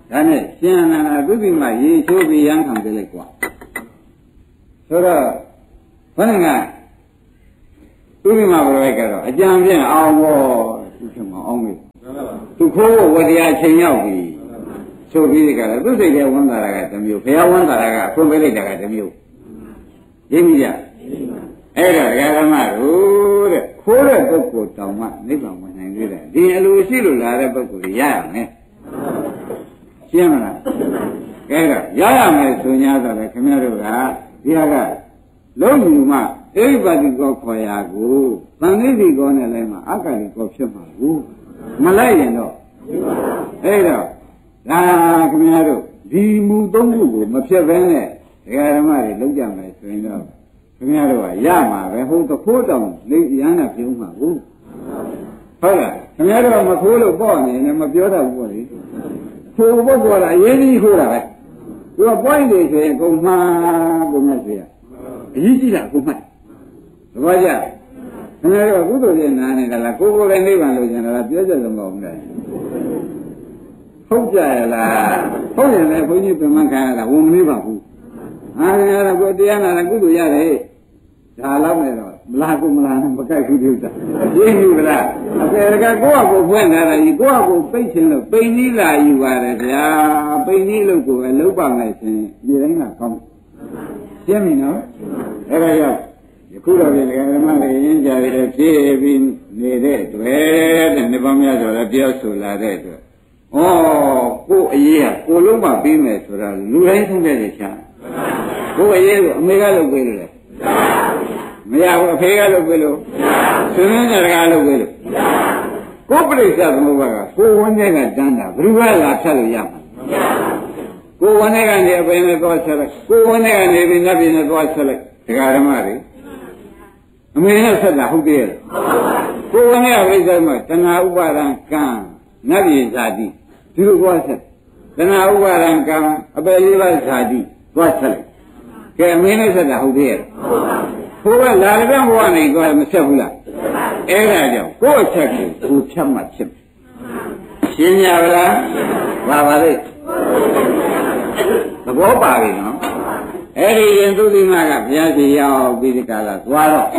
ဒါနဲ့ရှင်အနန္ဒာသုတိမရေချိုးပြီးရမ်းခံပြလိုက်ကွာဆိုတော့ဘယ်နဲ့ကသုတိမဘရိုက်ကတော့အကြံဖြင့်အောင်ဘောသူကမအောင်ဘူးသူခိုးဝတရားချိန်ရောက်ပြီဆိုပြီးကြတယ်သူစိတ်ထဲဝန်တာကတစ်မျိုးဘုရားဝန်တာကအခုပေးလိုက်တာကတစ်မျိုးရင်းမိကြအဲ့တော့ဓမ္မတို့တဲ့ခိုးတဲ့ပုဂ္ဂိုလ်တောင်မှနိဗ္ဗာန်ဝင်နိုင်သေးတယ်ဒီအလိုရှိလို့လာတဲ့ပုဂ္ဂိုလ်ရရမယ်ရှင်းမလားအဲ့တော့ရရမယ်ဆို냐တော့လေခင်ဗျားတို့ကဒီဟာကလုံးယူမှအိဗ္ဗတိကောခေါ်ရာကိုဗန္တိတိကောနဲ့လည်းမှအက္ခဏိကောဖြစ်မှာဘူးမလိုက်ရင်တော့အဲ့တော့ဒါခင်ဗျားတို့ဒီမူသုံးခုကိုမဖြစ်ဘဲနဲ့ဒကာဓမ္မတွေလုံးကြမယ်ဆိုရင်တော့ခင်ဗျားတို့ကရမှာပဲဟိုတခိုးတောင်လိရဟန္တာပြုံးမှာဘူးဟုတ်လားခင်ဗျားတို့ကမခိုးလို့ပေါ့နေလည်းမပြောတတ်ဘူးပေါ့လေခိုးဖို့ကတော့အရေးကြီးခိုးတာပဲသူကပွိုင်းနေဆိုရင်ကုန်မှားကုန်မဲ့ဆိုရအရေးကြီးတာကုန်မှတ်သဘောကျခင်ဗျားတို့ကကုသိုလ်ရဲ့နာနေတာလားကိုယ်ကိုယ်လည်းနိဗ္ဗာန်လို့ကျင်တာလားပြောကြတယ်မဟုတ်ဘူးလားဟုတ်ကြရလားဟုတ်ရင်လည်းဘုန်းကြီးပြန်မှခံရတာဝန်မလေးပါဘူးဟာခင်ဗျားတို့တရားနာကုသိုလ်ရတယ်ဒါလောက်နဲ့တော့မလားကိုမလားနဲ့မကြိုက်ဘူးပြုတာရင်းပြီလားအပေကကိုယ့်အကိုဖွင့်လာတာကြီးကိုယ့်အကိုပိတ်ခြင်းလို့ပိန်ကြီးလာယူပါတယ်ဗျာပိန်ကြီးလို့ကိုယ်ပဲလုံးပါမယ်ရှင်ဒီတိုင်းကကောင်းရှင်းပြီနော်အဲ့ဒါကြောင့်ယခုတော့ဒီဓမ္မတွေရင်းကြရတဲ့ဖြည့်ပြီးနေတဲ့တွေ့တဲ့နိဗ္ဗာန်မြတ်ဆိုတော့ပြောဆိုလာတဲ့အတွက်ဩကိုယ်အရေးကကိုယ်လုံးမပြီးမယ်ဆိုတော့လူတိုင်းဆုံးတဲ့ချာကိုယ်အရေးကိုအမေကလုပ်ပေးလို့လေမရဘူးအဖေကလုပ်ပေးလို့ဆွေမျိုးညာတကာလုပ်ပေးလို့ကိုယ်ပြိဿသမုပ္ပါကကိုယ်ဝန်းထဲကတန်းတာဘယ်သူကလာဖြတ်လို့ရမှာကိုယ်ဝန်းထဲကနေအပင်နဲ့သွားဆက်လိုက်ကိုယ်ဝန်းထဲကနေပြီးနတ်ပြည်နဲ့သွားဆက်လိုက်ဒကာဓမ္မတွေအမေနဲ့ဆက်တာဟုတ်သေးရဲ့ကိုယ်ဝန်းထဲကပြိဿမှာတဏှာဥပါဒံကံနတ်ပြည်ဇာတိဒီလိုသွားဆက်တဏှာဥပါဒံကံအပယ်လေးပါးဇာတိသွားဆက်လိုက်ကဲအမေနဲ့ဆက်တာဟုတ်သေးရဲ့ဘုရားလာတဲ့ဘဝနေတော့မဆက်ဘူးလားအဲ့ဒါကြောင့်ကိုယ့်အချက်ကိုကိုဖြတ်မှဖြစ်ရှင်းရပါလားပါပါလေသဘောပါပြီနော်အဲ့ဒီရင်သုတိမကဘုရားရှင်ရောက်ပြီးဒီကလာသွားတော့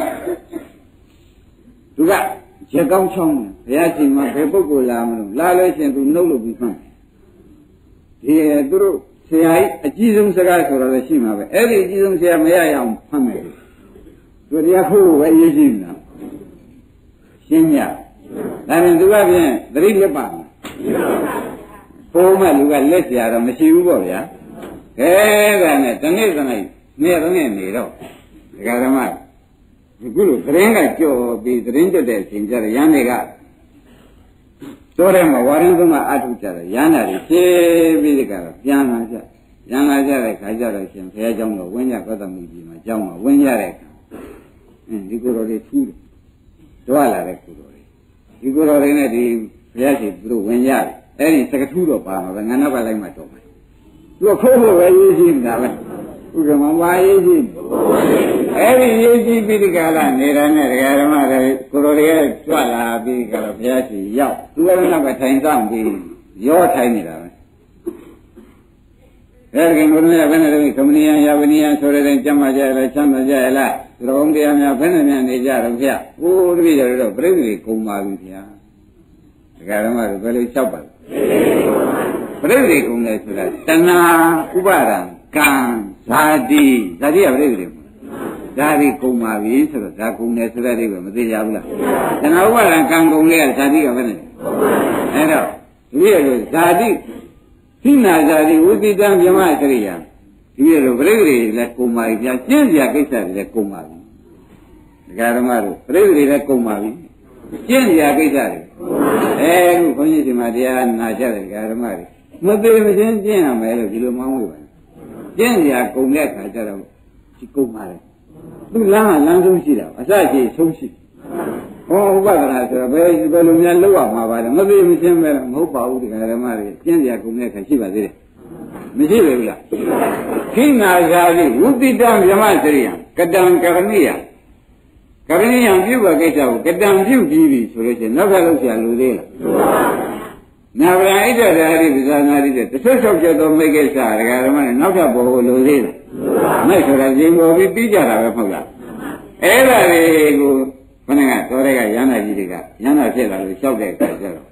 သူကရေကောင်းချောင်းဘုရားရှင်မှာဘယ်ပုဂ္ဂိုလ်လာမလို့လာလို့ရှင်သူနှုတ်လို့ပြီးမှဒီသူတို့ဆရာကြီးအကြီးဆုံးစကားဆိုတော့လည်းရှိမှာပဲအဲ့ဒီအကြီးဆုံးဆရာမရရအောင်ဖမ်းမယ်သူတရားခိုးပဲအရေးကြီးနေတာရှင်းရဒါရင်သူကဖြင့်သတိလက်ပါပုံမဲ့လူကလက်เสียတော့မရှိဘူးပေါ့ဗျာခဲဒါနဲ့တနေ့တနေ့နေ့တနေ့နေတော့ဒကာဓမ္မဒီကုလိုသတင်းကကြော်ပြီးသတင်းကြွတဲ့အချိန်ကျတော့ရန်တွေကတော်တယ်မှာဝါရင်းသုံးကအထုကြတယ်ရန်တာတွေဖြည်းပြီးဒီကတော့ပြန်လာကြရန်လာကြတဲ့ခါကျတော့ရှင်ဘုရားကျောင်းတော်ဝင်းရကောသမီကြီးမှာကျောင်းမှာဝင်းရတဲ့အင်းဒီကိုယ်တော်လေးထူးတယ်တွားလာတဲ့ကိုယ်တော်လေးဒီကိုယ်တော်လေးနဲ့ဒီဘုရားရှင်သူတို့ဝင်ရတယ်အဲ့ဒီစကထူးတော့ပါမှာပဲငါနောက်ကလိုက်မှတော့မယ်သူကခိုးဖို့ပဲရေးကြည့်နေတာပဲဥက္ကမဘာရေးကြည့်အဲ့ဒီရေးကြည့်ပြီးဒီကလာနေတာနဲ့ဒကာဓမ္မတွေကိုယ်တော်လေးကကြွလာပြီးကတော့ဘုရားရှင်ရောက်သူကလည်းနောက်ကထိုင်ဆောင်ပြီးရောထိုင်နေတာပဲအဲ့ဒီကိုယ်တော်ကဘယ်နဲ့လဲကမဏီယံယာဝဏီယံဆိုတဲ့ကျမ်းမာကြရလားချမ်းသာကြရလားဒီလိုအောင်တရားများဘယ်နဲ့များနေကြတော့ဗျ။ကိုယ်တပည့်တော်တို့ပြိဿတွေကုံပါပြီဗျာ။ဒကာဓမ္မတို့ဘယ်လိုလျှောက်ပါလဲ။ပြိဿတွေကုံတယ်ဆိုတာတဏှာဥပါဒံကံဇာတိဇာတိကပြိဿတွေမဟုတ်။ဇာတိကုံပါပြီဆိုတော့ဇာကုံတယ်ဆိုတဲ့အိဗယ်မသိကြဘူးလား။တဏှာဥပါဒံကံကုံလေးကဇာတိကဘယ်နဲ့။အဲ့တော့ဒီလိုဇာတိဟိနာဇာတိဝိတိတံဗြဟ္မစရိယဒီလိုပြိဿတွေလည်းကုံပါပြီဗျာကျင့်စရာကိစ္စတွေလည်းကုံပါပြီဒကာဓမ္မတို့ပြိဿတွေလည်းကုံပါပြီကျင့်စရာကိစ္စတွေအဲခုဘုန်းကြီးဒီမှာတရားနာကြတယ်ဒကာဓမ္မတွေမသေးမချင်းကျင့်ရမယ်လို့ဒီလိုမှန်းဝေးပါကျင့်စရာကုံတဲ့ခါကျတော့ဒီကုံပါလေသူလမ်းကလမ်းဆုံးရှိတာအစရှိဆုံးရှိဟောဥပဒနာဆိုတော့ဘယ်ဘယ်လိုများလောက်ရမှာပါလဲမသေးမချင်းပဲမဟုတ်ပါဘူးဒကာဓမ္မတွေကျင့်စရာကုံတဲ့ခါရှိပါသေးတယ်မရှိပဲဘူးလားခိနာဇာတိဝုတိတံဗြဟ္မစရိယံကတံကရဏိယကရဏိယံပြုဘကိစ္စကိုကတံပြုပြီးပြီဆိုလို့ရှိရင်နောက်ထပ်လုပ်เสียလူသေးလားနာဗရာဣဒ္ဓရာဟိပဇာနာတိတဲ့တစ်ဆက်ဆောက်ချက်သောမိကိစ္စဒကာဓမ္မနဲ့နောက်ထပ်ဘောကိုလိုသေးတယ်မိတ်ဆိုတာရှင်ဘောပြီးပြီးကြတာပဲမဟုတ်လားအဲ့ဒါတွေကိုခဏကတော်တဲ့ကရဟန္တာကြီးတွေကရဟန္တာဖြစ်လာလို့လျှောက်တဲ့အခါကျတော့